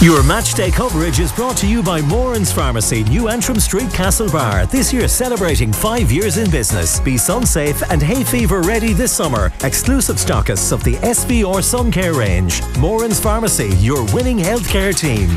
Your matchday coverage is brought to you by Moran's Pharmacy, New Antrim Street, Castlebar. This year celebrating 5 years in business. Be sun safe and hay fever ready this summer. Exclusive stockists of the SVR Sun Care range. Moran's Pharmacy, your winning healthcare team.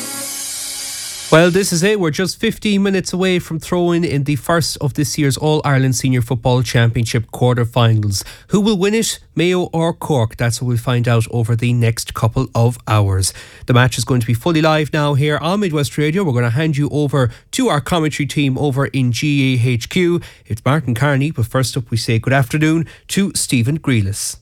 Well, this is it. We're just 15 minutes away from throwing in the first of this year's All-Ireland Senior Football Championship quarter-finals. Who will win it, Mayo or Cork? That's what we'll find out over the next couple of hours. The match is going to be fully live now here on Midwest Radio. We're going to hand you over to our commentary team over in GAHQ. It's Martin Carney, but first up we say good afternoon to Stephen Grealis.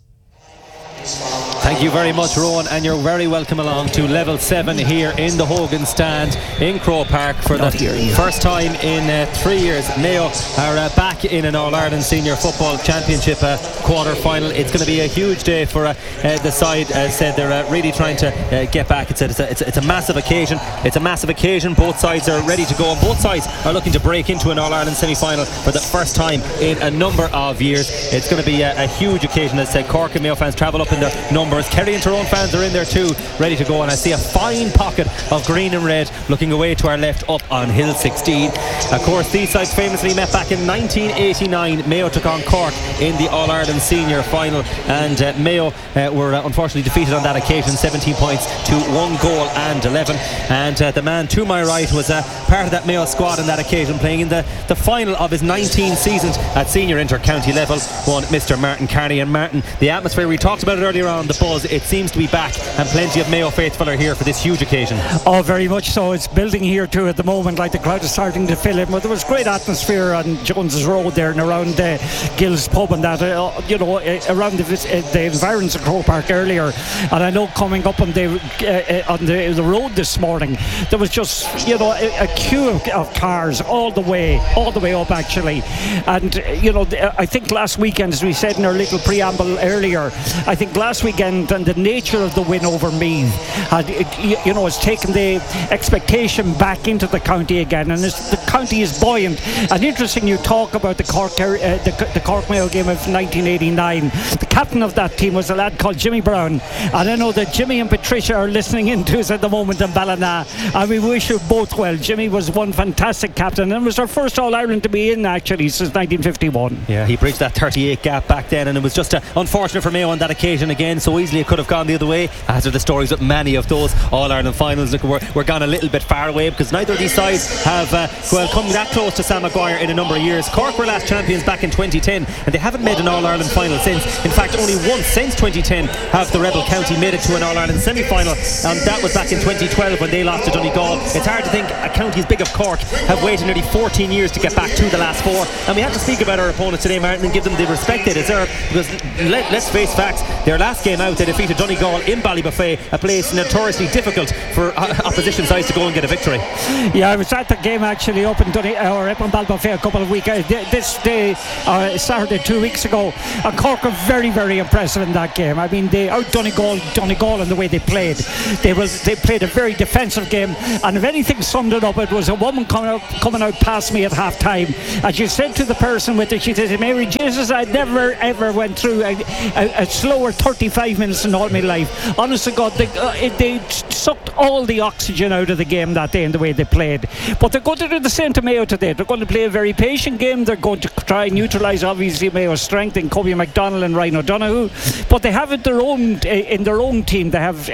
Thank you very much, Rowan, and you're very welcome along to Level 7 here in the Hogan Stand in Croke Park for the first time in 3 years. Mayo are back in an All-Ireland Senior Football Championship quarter-final. It's going to be a huge day for the side. As said, they're really trying to get back. It's a massive occasion. It's a massive occasion. Both sides are ready to go, and both sides are looking to break into an All-Ireland semi-final for the first time in a number of years. It's going to be a huge occasion. As said, Cork and Mayo fans travel up in their numbers. Kerry and Tyrone fans are in there too, ready to go, and I see a fine pocket of green and red looking away to our left up on Hill 16. Of course, these sides famously met back in 1989. Mayo took on Cork in the All-Ireland Senior Final, and Mayo were unfortunately defeated on that occasion, 17 points to 1 goal and 11. And the man to my right was part of that Mayo squad on that occasion, playing in the final of his 19 seasons at senior inter-county level, one Mr. Martin Carney. And Martin, the atmosphere, we talked about it earlier on, the buzz, it seems to be back, and plenty of Mayo faithful are here for this huge occasion. Oh, very much so. It's building here too at the moment, like the crowd is starting to fill in. But there was great atmosphere on Jones's Road there and around Gill's Pub and that, around the environs of Croke Park earlier. And I know coming up on the road this morning, there was just a queue of cars all the way up actually. And I think last weekend, as we said in our little preamble earlier, I think last weekend and the nature of the win over Meath has taken the expectation back into the county again, and the county is buoyant. And interesting, you talk about the Cork Mayo game of 1989. The captain of that team was a lad called Jimmy Brown, and I know that Jimmy and Patricia are listening in to us at the moment in Ballina, and we wish you both well. Jimmy was one fantastic captain, and was our first All-Ireland to be in actually since 1951. Yeah, he bridged that 38 gap back then, and it was just unfortunate for Mayo on that occasion again. So easily it could have gone the other way, as are the stories of many of those All-Ireland finals. Look, we're gone a little bit far away, because neither of these sides have come that close to Sam Maguire in a number of years. Cork were last champions back in 2010, and they haven't made an All-Ireland final since. In fact, only once since 2010 have the Rebel County made it to an All-Ireland semi-final, and that was back in 2012 when they lost to Donegal. It's hard to think a county as big as Cork have waited nearly 14 years to get back to the last four. And we have to speak about our opponents today, Martin, and give them the respect they deserve, because let's face facts, their last game out they defeated Donegal in Ballybuffet, a place notoriously difficult for opposition sides to go and get a victory. Yeah, I was at the game actually up in Ballybuffet a couple of weeks this day, Saturday 2 weeks ago, and Cork were very, very impressive in that game. I mean, they out Donegal in the way they played. They played a very defensive game, and if anything summed it up, it was a woman coming out past me at half time, and she said to the person with her, she said, "Mary Jesus, I never ever went through a slower 35 minutes in all my life." Honest to God, they sucked all the oxygen out of the game that day in the way they played. But they're going to do the same to Mayo today. They're going to play a very patient game. They're going to try and neutralise obviously Mayo's strength in Kobe McDonald and Ryan O'Donoghue, but they have it in their own team. They have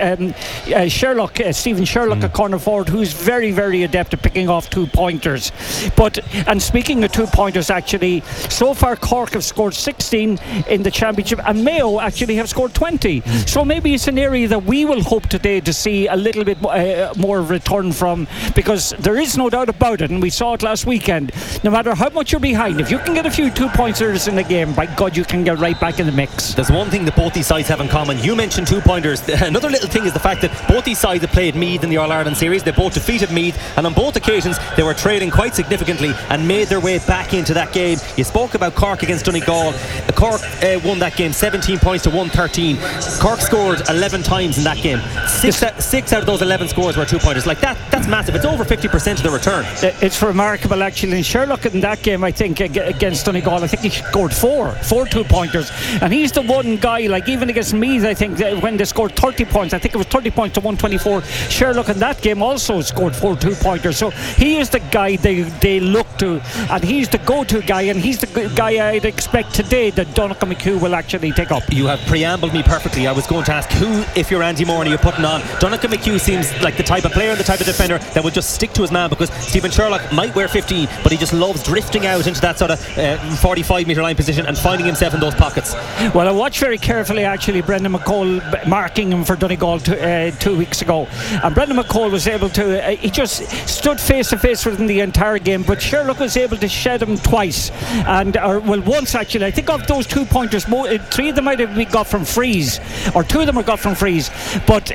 Stephen Sherlock, a corner forward, who's very, very adept at picking off 2-pointers. And speaking of 2-pointers, actually, so far Cork have scored 16 in the championship, and Mayo actually have scored 20. So maybe it's an area that we will hope today to see a little bit more return from, because there is no doubt about it, and we saw it last weekend. No matter how much you're behind, if you can get a few 2-pointers in the game, by God, you can get right back in the mix. There's one thing that both these sides have in common. You mentioned 2-pointers. Another little thing is the fact that both these sides have played Meath in the All-Ireland series. They both defeated Meath, and on both occasions they were trailing quite significantly and made their way back into that game. You spoke about Cork against Donegal. Cork won that game 17 points to 113. Cork scored 11 times in that game. Six 6 out of those 11 scores were 2-pointers. Like that's massive. It's over 50% of the return. It's remarkable, actually. And Sherlock in that game, I think, against Donegal, I think he scored four 2-pointers. And he's the one guy, like even against Meath, I think, when they scored 30 points, I think it was 30 points to 124. Sherlock in that game also scored 4 2-pointers. So he is the guy they look to, and he's the go-to guy, and he's the guy I'd expect today that Donncha McHugh will actually take up. You have preambled me perfectly. I was going to ask who, if you're Andy Moran, are you putting on? Donncha McHugh seems like the type of player and the type of defender that would just stick to his man, because Stephen Sherlock might wear 15, but he just loves drifting out into that sort of 45-metre line position and finding himself in those pockets. Well, I watched very carefully, actually, Brendan McCall marking him for Donegal 2 weeks ago, and Brendan McCall was able to he just stood face to face with him the entire game, but Sherlock was able to shed him twice, and once actually. I think of those 2-pointers, 3 of them might have been got from freeze, or 2 of them were got from freeze, but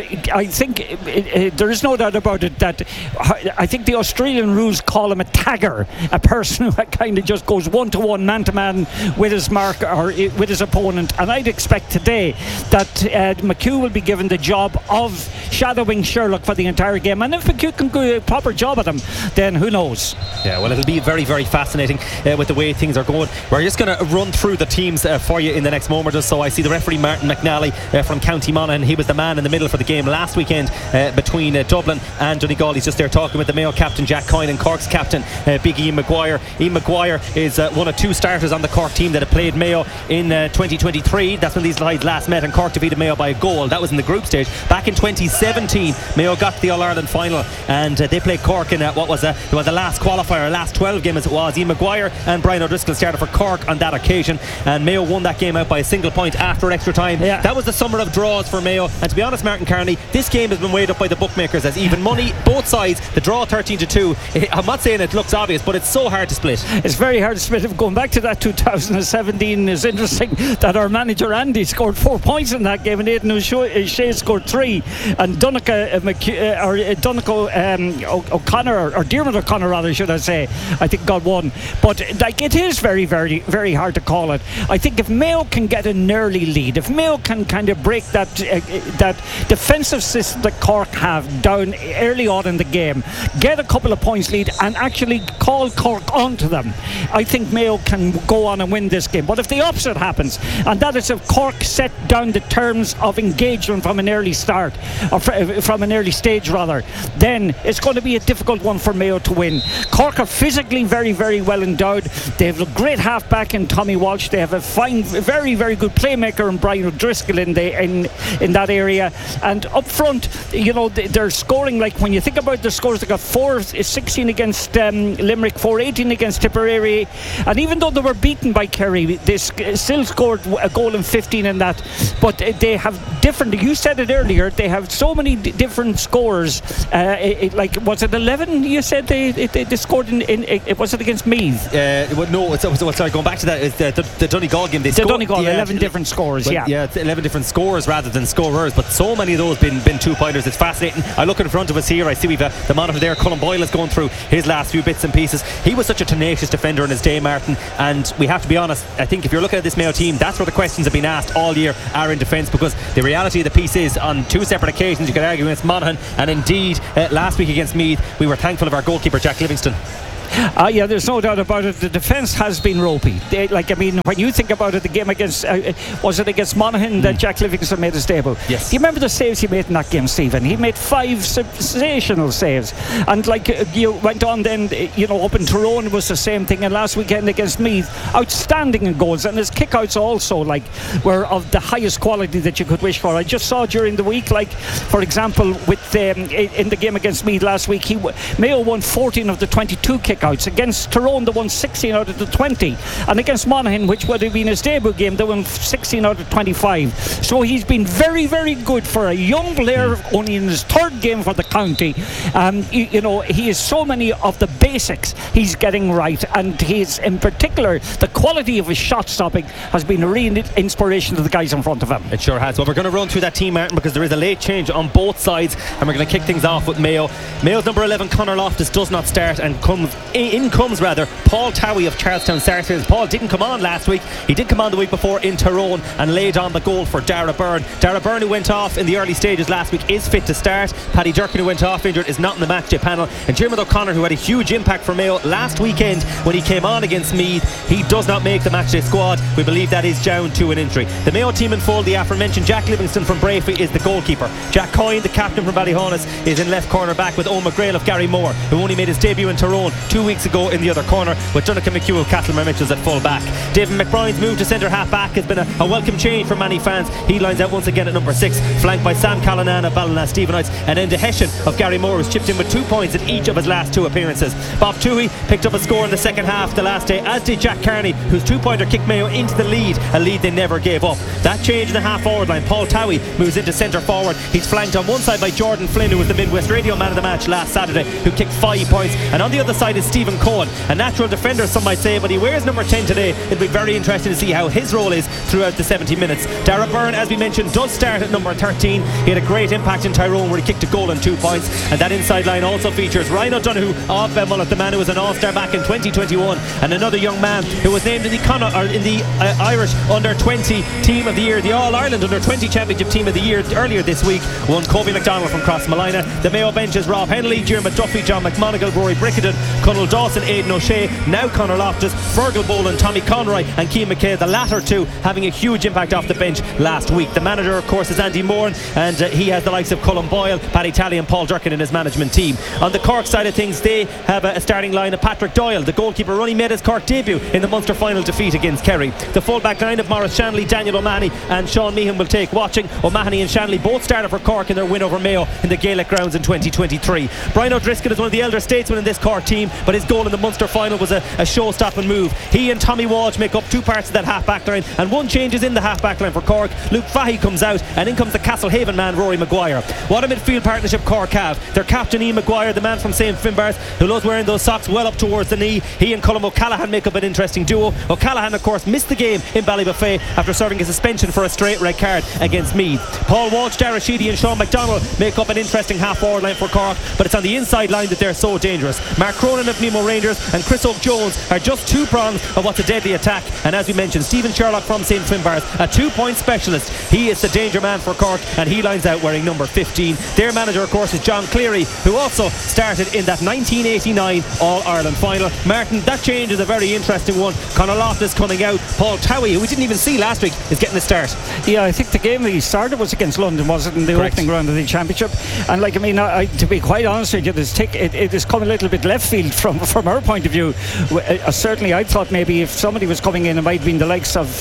I think there is no doubt about it that I think the Australian rules call him a tagger, a person who kind of just goes one-to-one, man-to-man with his mark or with his opponent, and I'd expect today that McHugh will be given the job of shadowing Sherlock for the entire game, and if McHugh can do a proper job at him, then who knows. Yeah, well, it'll be very, very fascinating with the way things are going. We're just going to run through the teams for you in the next moment or so. I see the referee Martin McNally from County Monaghan. He was the man in the middle for the game last weekend between Dublin and Donegal. He's just there talking with the Mayo captain Jack Coyne and Cork's captain Big Ian Maguire. Ian Maguire is one of 2 starters on the Cork team that have played Mayo in 2023. That's when these guys last met, and Cork defeated Mayo by a goal. That was in the group stage. Back in 2017, Mayo got to the All-Ireland final, and they played Cork in what was the last qualifier, last 12 game as it was. Ian Maguire and Brian O'Driscoll started for Cork on that occasion, and Mayo won that game out by a single point after extra time. Yeah. That was the summer of draws for Mayo, and to be honest, Martin Carney, this game has been weighed up by the bookmakers as even money, both sides. The draw 13-2. I'm not saying it looks obvious, but it's so hard to split. It's very hard to split. Going back to that 2017 is interesting that our manager Andy scored 4 points in that game, and Aidan O'Shea scored 3, and Donncha O'Connor, or Diarmuid O'Connor rather, should I say, I think got 1. But like, it is very, very, very hard to call it. I think if Mayo can get an early lead, if Mayo can kind of break that defensive system that Cork have down early on in the game, get a couple of points lead and actually call Cork onto them, I think Mayo can go on and win this game. But if the opposite happens, and that is if Cork set down the terms of engagement from an early start, or from an early stage rather, then it's going to be a difficult one for Mayo to win. Cork are physically very, very well endowed. They have a great half-back in Tommy Walsh. They have a fine, very, very good playmaker in Brian O'Driscoll in that area. And up front, you know, they're scoring, like when you think about the scores, they got 4-16 against Limerick, 4-18 against Tipperary, and even though they were beaten by Kerry, they still scored a goal and 15 in that. But they have different, you said it earlier, they have so many different scores. Like, was it 11 you said they scored in was it against Meath? No, sorry, going back to that, it's the Donegal game. They scored Donegal, 11 different scores, yeah, it's 11 different scores rather than scorers, but so many of those been 2-pointers. It's fascinating. I look in front of us here, I see we've the monitor there. Colin Boyle is going through his last few bits and pieces. He was such a tenacious defender in his day, Martin, and we have to be honest, I think if you're looking at this Mayo team, that's where the questions have been asked all year are in defence, because the reality of the piece is, on 2 separate occasions, you could argue against Monaghan, and indeed last week against Meath, we were thankful of our goalkeeper Jack Livingston. Yeah, there's no doubt about it. The defence has been ropey. When you think about it, the game against was it against Monaghan that Jack Livingston made his debut? Yes. Do you remember the saves he made in that game, Stephen? He made 5 sensational saves, and you went on then, up in Tyrone it was the same thing, and last weekend against Meath, outstanding in goals, and his kickouts also were of the highest quality that you could wish for. I just saw during the week, for example, with in the game against Meath last week, Mayo won 14 of the 22 kickouts. Against Tyrone, they won 16 out of the 20, and against Monaghan, which would have been his debut game, they won 16 out of 25. So he's been very, very good for a young player, only in his 3rd game for the county. He is so many of the basics he's getting right, and he's in particular the quality of his shot stopping has been a real inspiration to the guys in front of him. It sure has. Well, we're going to run through that team, Martin, because there is a late change on both sides, and we're going to kick things off with Mayo. Mayo's number 11, Conor Loftus, does not start, and comes Paul Towie of Charlestown Saracens. Paul didn't come on last week. He did come on the week before in Tyrone and laid on the goal for Dara Byrne. Dara Byrne, who went off in the early stages last week, is fit to start. Paddy Durkin, who went off injured, is not in the matchday panel. And Diarmuid O'Connor, who had a huge impact for Mayo last weekend when he came on against Meath, he does not make the matchday squad. We believe that is down to an injury. The Mayo team in full: the aforementioned Jack Livingston from Braefi is the goalkeeper. Jack Coyne, the captain from Ballyhaunis, is in left corner back, with Owen McGrail of Gary Moore, who only made his debut in Tyrone 2 weeks ago, in the other corner, with Donnacha McHugh of Castlemar Mitchells at full back. David McBride's move to centre half back has been a welcome change for many fans. He lines out once again at number 6, flanked by Sam Callanan of Ballina Stephenites, and Enda Hessian of Gary Moore, who's chipped in with 2 points in each of his last 2 appearances. Bob Toohey picked up a score in the second half the last day, as did Jack Carney, whose 2-pointer kicked Mayo into the lead, a lead they never gave up. That change in the half forward line: Paul Towie moves into centre forward. He's flanked on one side by Jordan Flynn, who was the Midwest Radio Man of the match last Saturday, who kicked 5 points, and on the other side is Stephen Cohen, a natural defender some might say, but he wears number 10 today. It'll be very interesting to see how his role is throughout the 70 minutes. Dara Byrne, as we mentioned, does start at number 13. He had a great impact in Tyrone, where he kicked a goal and 2 points, and that inside line also features Ryan O'Donoghue of Belmullet, the man who was an all-star back in 2021, and another young man who was named in the Irish Under-20 Team of the Year, the All-Ireland Under-20 Championship Team of the Year earlier this week. One Kobe McDonald from Crossmolina. The Mayo bench is Rob Henley, Diarmuid Duffy, John McMonigal, Rory Brickenden, Conal Dawson, Aidan O'Shea, now Conor Loftus, Fergal Boland, Tommy Conroy and Keane McKay, the latter two having a huge impact off the bench last week. The manager, of course, is Andy Moran, and he has the likes of Colin Boyle, Paddy Talley and Paul Durkin in his management team. On the Cork side of things, they have a starting line of Patrick Doyle, the goalkeeper, only made his Cork debut in the Munster final defeat against Kerry. The full back line of Maurice Shanley, Daniel O'Mahony and Sean Meehan will take watching. O'Mahony and Shanley both started for Cork in their win over Mayo in the Gaelic grounds in 2023. Brian O'Driscoll is one of the elder statesmen in this Cork team, but his goal in the Munster final was a show-stopping move. He and Tommy Walsh make up 2 parts of that half-back line, and 1 change is in the half-back line for Cork. Luke Fahey comes out, and in comes the Castlehaven man, Rory Maguire. What a midfield partnership Cork have. Their captain Ian Maguire, the man from St Finbarrs, who loves wearing those socks well up towards the knee. He and Colm O'Callaghan make up an interesting duo. O'Callaghan, of course, missed the game in Ballybuffet after serving a suspension for a straight red card against Meath. Paul Walsh, Dara Sheedy and Sean McDonald make up an interesting half-forward line for Cork, but it's on the inside line that they're so dangerous. Mark Cronin of Nemo Rangers and Chris O'Jones are just 2 prongs of what's a deadly attack, and as we mentioned, Stephen Sherlock from St Finbarrs, a 2-point specialist. He is the danger man for Cork, and he lines out wearing number 15. Their manager, of course, is John Cleary, who also started in that 1989 All-Ireland final. Martin, that change is a very interesting one. Conor Loftus coming out. Paul Towie, who we didn't even see last week, is getting a start. Yeah, I think the game he started was against London, was it, in the opening round of the championship? And to be quite honest with you, it has come a little bit left field from our point of view. Certainly I thought maybe if somebody was coming in, it might have been the likes of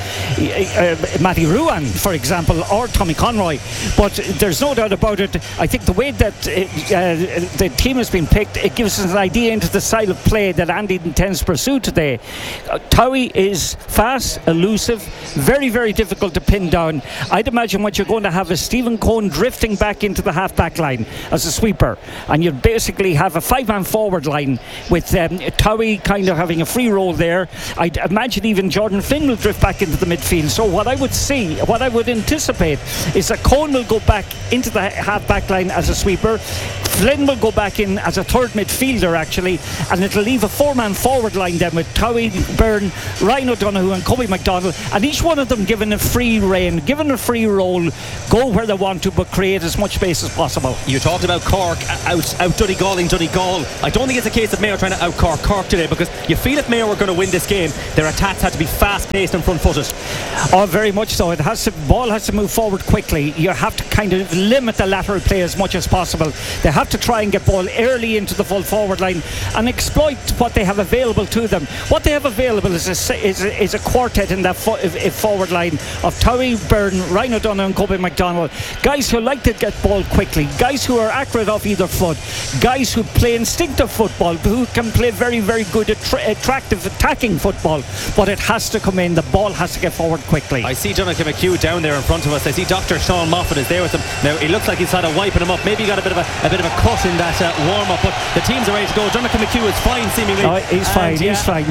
Matty Ruan, for example, or Tommy Conroy, but there's no doubt about it. I think the way that the team has been picked, it gives us an idea into the style of play that Andy intends to pursue today. Towie is fast, elusive, very, very difficult to pin down. I'd imagine what you're going to have is Stephen Cohen drifting back into the half-back line as a sweeper, and you basically have a 5-man forward line with Towie kind of having a free role there. I'd imagine even Jordan Flynn will drift back into the midfield. So what I would anticipate is that Cohen will go back into the half-back line as a sweeper. Flynn will go back in as a third midfielder, actually, and it'll leave a 4-man forward line then with Towie, Byrne, Ryan O'Donoghue and Kobe McDonald, and each one of them given a free rein, given a free role, go where they want to, but create as much space as possible. You talked about Cork out Donegalling Donegal. I don't think it's a case of Mayo trying to out Cork today, because you feel if Mayo were going to win this game, their attacks had to be fast-paced and front-footed. Oh, very much so. Ball has to move forward quickly. You have to kind of limit the lateral play as much as possible. They have to try and get ball early into the full forward line and exploit what they have available to them. What they have available is a quartet in that forward line of Towie, Byrne, Ryan O'Donoghue and Kobe McDonald. Guys who like to get ball quickly, guys who are accurate off either foot, guys who play instinctive football, who can play very, very good attractive attacking football, but it has to come in. The ball has to get forward quickly. I see Donnacha McHugh down there in front of us. I see Dr. Sean Moffat is there with him. Now he looks like he's had a wiping him up. Maybe he got a bit of a cut in that warm-up, but the teams are ready to go. Donnacha McHugh is fine seemingly. He's fine. Must have been a bit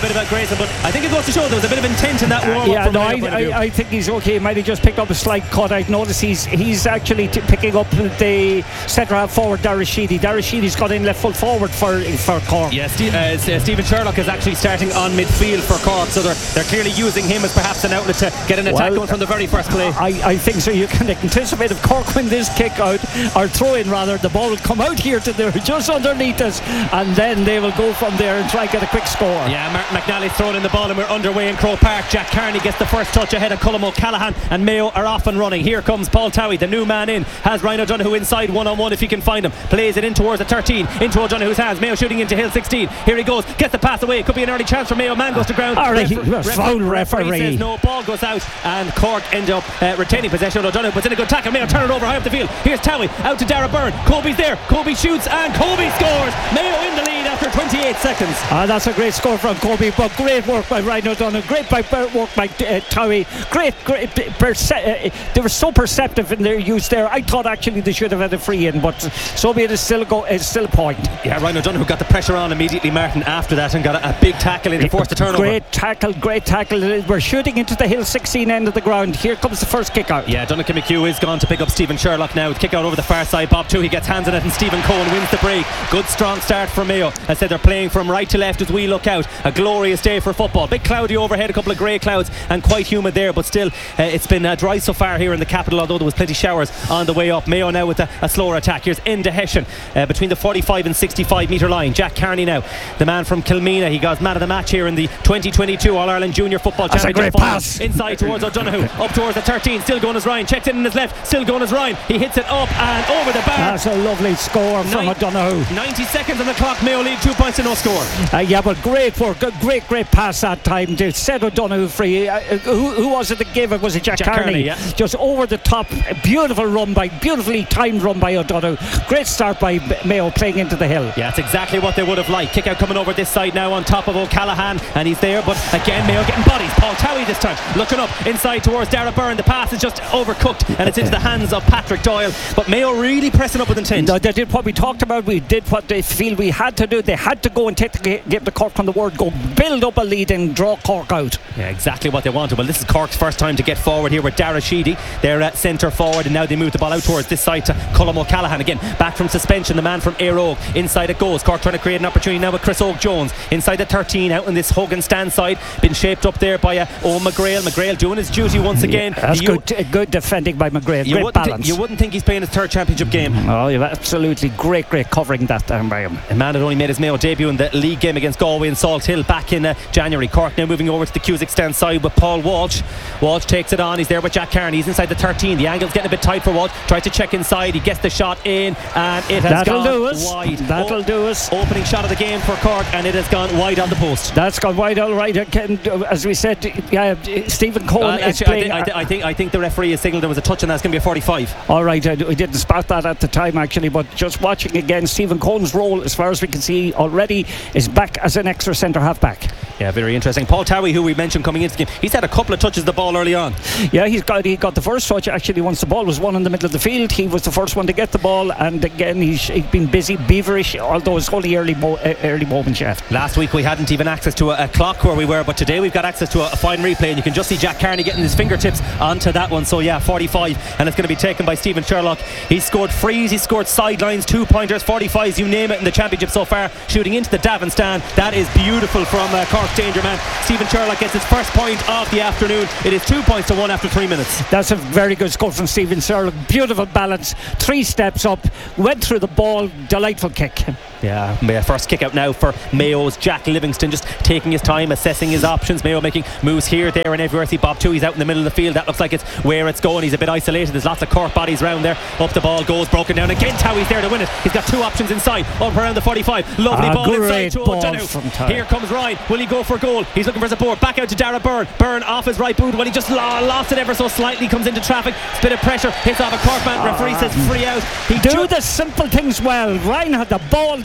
worried about Grayson, but I think it goes to show there was a bit of intent in that warm-up. I think he's okay. He might have just picked up a slight cut. I've noticed he's actually picking up the centre half forward, Dara Sheedy. Dara Sheedy's got in left full forward for Cork. Yeah, Stephen Sherlock is actually starting on midfield for Cork, so they're clearly using him as perhaps an outlet to get an attack going from the very first play. I think so. You can anticipate if Cork win this kick out, or throw in rather, the ball will come out here to there just underneath us, and then they will go from there and try and get a quick score. Yeah, Martin McNally's thrown in the ball and we're underway in Croke Park. Jack Carney gets the first touch ahead of Colm O'Callaghan, and Mayo are off and running. Here comes Paul Towie, the new man in, has Ryan O'Donoghue inside one-on-one if he can find him, plays it in towards the 13 into O'Donoghue's hands. Mayo shooting into Hill 16. Here he goes, gets the pass away, could be an early chance for Mayo. Man goes to ground. Foul referee says no, ball goes out, and Cork end up retaining possession. O'Donoghue puts in a good tackle. Mayo turn it over high up the field. Here's Towie out to Dara Byrne. Toby's there, Kobe shoots and Kobe scores. Mayo in the lead after 28 seconds. That's a great score from Kobe, but great work by Ryan O'Donoghue, great work by Towie. Great they were so perceptive in their use there. I thought actually they should have had a free in, but so be it. Is still a point. Yeah, Ryan O'Donoghue got the pressure on immediately, Martin, after that, and got a big tackle in to force the turnover. Great tackle. We're shooting into the Hill 16 end of the ground. Here comes the first kick out. Yeah, Donnacha McHugh is gone to pick up Stephen Sherlock now. Kick out over the far side. Bob Toohey gets hands on it, and Stephen Cohen wins the break. Good strong start for Mayo. I said they're playing from right to left as we look out. A glorious day for football. Bit cloudy overhead, a couple of grey clouds, and quite humid there, but still it's been dry so far here in the capital, although there was plenty showers on the way up. Mayo now with a slower attack. Here's Enda Hession between the 45 and 65 metre line. Jack Carney now, the man from Kilmena. He got man of the match here in the 2022 All-Ireland Junior Football Championship. That's a great pass. Inside towards O'Donoghue, up towards the 13, still going as Ryan, checks in his left, still going as Ryan. He hits it up and over the bar. That's a lovely score from O'Donoghue. 90 seconds on the clock. Mayo lead 2 points to no score. Yeah, but great work, great pass that time to set O'Donoghue free. Who was it that gave it? Was it Jack Carney? Yeah. Just over the top, beautifully timed run by O'Donoghue. Great start by Mayo playing into the hill. Yeah, that's exactly what they would have liked. Kick out coming over this side now on top of O'Callaghan, and he's there, but again Mayo getting bodies. Paul Towie this time looking up inside towards Dara Byrne. The pass is just overcooked and it's into the hands of Patrick Doyle, but Mayo really pressing up with intent. No, they did what we talked about. We did what they feel we had to do. They had to go and take give the Cork on the word, go build up a lead and draw Cork out. Yeah, exactly what they wanted. Well, this is Cork's first time to get forward here with Dara Sheedy. They're at centre forward, and now they move the ball out towards this side to Colm O'Callaghan again. Back from suspension, the man from Éire Óg. Inside it goes. Cork trying to create an opportunity now with Chris Oak-Jones inside the 13 out on this Hogan stand side. Been shaped up there by Owen McGrail. McGrail doing his duty once again. That's good defending by McGrail. Great balance. You wouldn't think he's playing his third championship game. Oh, yeah, absolutely great covering that by him. A man that only made his Mayo debut in the league game against Galway and Salt Hill back in January. Cork now moving over to the Cusack stand side with Paul Walsh. Walsh takes it on. He's there with Jack Carney. He's inside the 13. The angle's getting a bit tight for Walsh. Tries to check inside. He gets the shot in, and it has gone wide. That'll do us. Opening shot of the game for Cork, and it has gone wide on the post. That's gone wide, all right. Again, as we said, Stephen Cohen is playing. I think the referee has signalled there was a touch, and that's going to be a 45. All right, we didn't spot that at the time actually, but just watching again, Stephen Cohen's role, as far as we can see already, is back as an extra centre half back. Yeah, very interesting. Paul Towie, who we mentioned coming into the game, he's had a couple of touches of the ball early on. Yeah, he got the first touch actually once the ball was won in the middle of the field. He was the first one to get the ball, and again he's been busy, beaverish, although it's only early moments yet. Last week we hadn't even access to a clock where we were, but today we've got access to a fine replay, and you can just see Jack Carney getting his fingertips onto that one. So yeah, 45, and it's going to be taken by Stephen Sherlock. He's scored frees, he's scored sidelines, 2-pointers, 45s, you name it in the championship so far, shooting into the Davin stand. That is beautiful from Cork's danger man. Stephen Sherlock gets his first point of the afternoon. It is 2 points to 1 after 3 minutes. That's a very good score from Stephen Sherlock. Beautiful balance, 3 steps up, went through the ball, delightful kick. Yeah, first kick out now for Mayo's Jack Livingston, just taking his time, assessing his options. Mayo making moves here, there and everywhere. See Bob Toohey's out in the middle of the field. That looks like it's where it's going. He's a bit isolated. There's lots of Cork bodies round there. Up the ball goes, broken down again. Towie's there to win it. He's got 2 options inside, up around the 45. Lovely ball inside to O'Donoghue. Here comes Ryan. Will he go for goal? He's looking for support. Back out to Dara Byrne. Byrne off his right boot. Well, he just lost it ever so slightly. Comes into traffic. Bit of pressure. Hits off a Cork man. Referee says free out. He do the simple things well. Ryan had the ball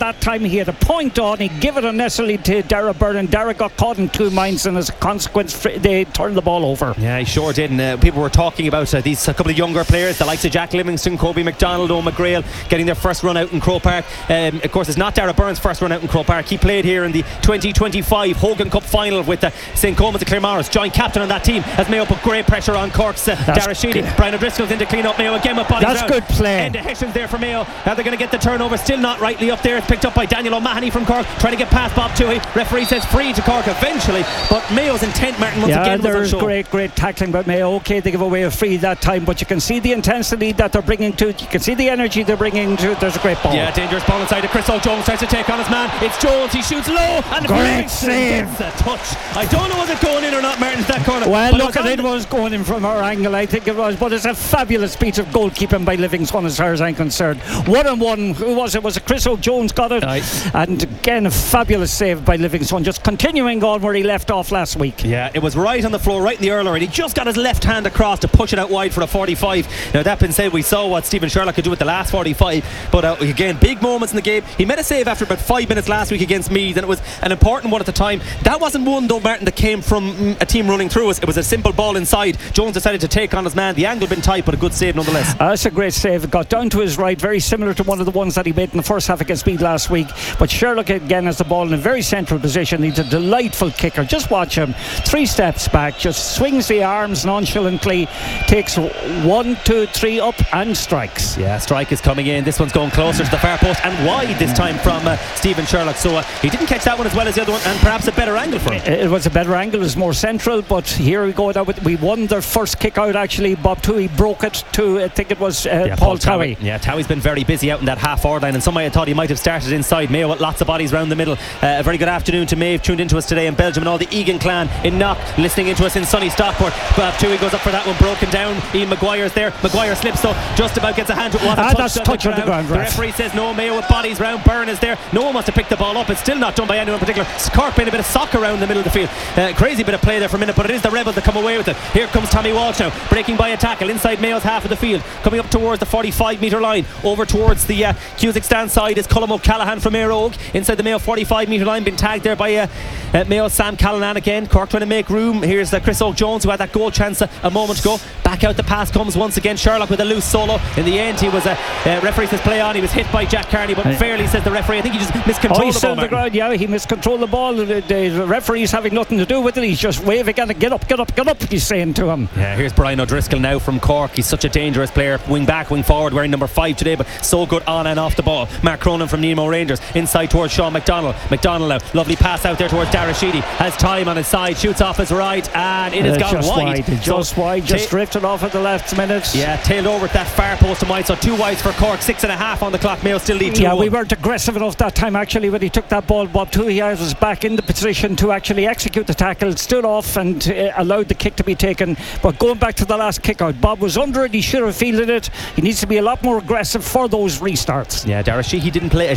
that time he had a point on. He gave it unnecessarily to Dara Byrne, and Dara got caught in two minds, and as a consequence they turned the ball over. Yeah, he sure did. And people were talking about these a couple of younger players, the likes of Jack Livingston, Kobe McDonald, Owen McGrail, getting their first run out in Croke Park. Of course, it's not Dara Byrne's first run out in Croke Park. He played here in the 2025 Hogan Cup final with St. Coleman's and Claremorris, joint captain on that team, as Mayo put great pressure on Cork's Dara Sheedy. Brian O'Driscoll's in to clean up Mayo again with bodies. That's out. good play. And the Hessians there for Mayo. Now they're going to get the turnover. Still not rightly up there. It's picked up by Daniel O'Mahony from Cork, trying to get past Bob Toohey. Referee says free to Cork eventually, but Mayo's intent, Martin, once again was on show. Great tackling by Mayo. Okay, they give away a free that time, but you can see the intensity that they're bringing to it. You can see the energy they're bringing to it. There's a great ball. Yeah, dangerous ball inside to Chris O'Jones, tries to take on his man. It's Jones, he shoots low, and great save. A touch. I don't know was it going in or not, Martin, that corner. Well, look at it, was going in from our angle, I think it was, but it's a fabulous piece of goalkeeping by Livingston as far as I'm concerned. 1-on-1, who was it? Was it Chris O'Jones got it? Aye. And again, a fabulous save by Livingston, just continuing on where he left off last week. Yeah, it was right on the floor, right in the earlier, and he just got his left hand across to push it out wide for a 45. Now that being said, we saw what Stephen Sherlock could do with the last 45, but again, big moments in the game. He made a save after about 5 minutes last week against Meath, and it was an important one at the time. That wasn't one though, Martin, that came from a team running through us. It was a simple ball inside. Jones decided to take on his man. The angle been tight, but a good save nonetheless. That's a great save. It got down to his right, very similar to one of the ones that he made in the first half against Meath last week. But Sherlock again has the ball in a very central position. He's a delightful kicker. Just watch him. 3 steps back, just swings the arms nonchalantly, takes 1, 2, 3 up and strikes. Yeah, strike is coming in. This one's going closer to the far post and wide this time from Stephen Sherlock. So he didn't catch that one as well as the other one, and perhaps a better angle for him. It was a better angle. It was more central, but here we go. We won their first kick out actually. Bob Toohey broke it to, I think it was Paul Towie. Yeah, Towie's been very busy out in that half forward line, and some might have thought he might have started inside. Mayo with lots of bodies round the middle. A very good afternoon to Maeve, tuned into us today in Belgium, and all the Egan clan in Knock listening into us in sunny Stockport. Bob Toohey goes up for that one, broken down. Ian Maguire's there. Maguire slips though, just about gets a hand to it. That's touch on the ground. The referee says no. Mayo with bodies round. Byrne is there. No one wants to pick the ball up. It's still not done by anyone in particular. Cork playing a bit of soccer around the middle of the field. Crazy bit of play there for a minute, but it is the Rebels that come away with it. Here comes Tommy Walsh now, breaking by a tackle inside Mayo's half of the field, coming up towards the 45 metre line. Over towards the Cusack stand side is Cullum O'Callaghan from Éire Óg, inside the Mayo 45 metre line, been tagged there by Mayo Sam Callanan again. Cork trying to make room. Here's Chris O'Jones, who had that goal chance a moment ago. Back out the pass comes once again Sherlock with a loose solo. In the end he was referee says play on. He was hit by Jack Carney, but fairly says the referee. I think he just miscontrolled the ball. Ground, yeah, he miscontrolled the ball. The referee's having nothing to do with it. He's just waving at it. Get up, he's saying to him. Yeah, here's Brian O'Driscoll now from Cork. He's such a dangerous player, wing back, wing forward, wearing number 5 today, but so good on and off the ball. Mark Cronin from Nemo Rangers, inside towards Sean McDonald. McDonald now, lovely pass out there towards Dara Sheedy, has time on his side, shoots off his right, and it has gone wide. Just drifted off at the last minute. Yeah, tailed over at that far post and wide, so 2 wides for Cork, 6.5 on the clock. Mayo still lead 2-1. Yeah, we weren't aggressive enough that time actually when he took that ball. Bob Toohey was back in the position to actually execute the tackle, stood off and allowed the kick to be taken. But going back to the last kick out, Bob was under it, he should have fielded it. He needs to be a lot more aggressive for those restarts. Yeah, Dara Sheedy didn't play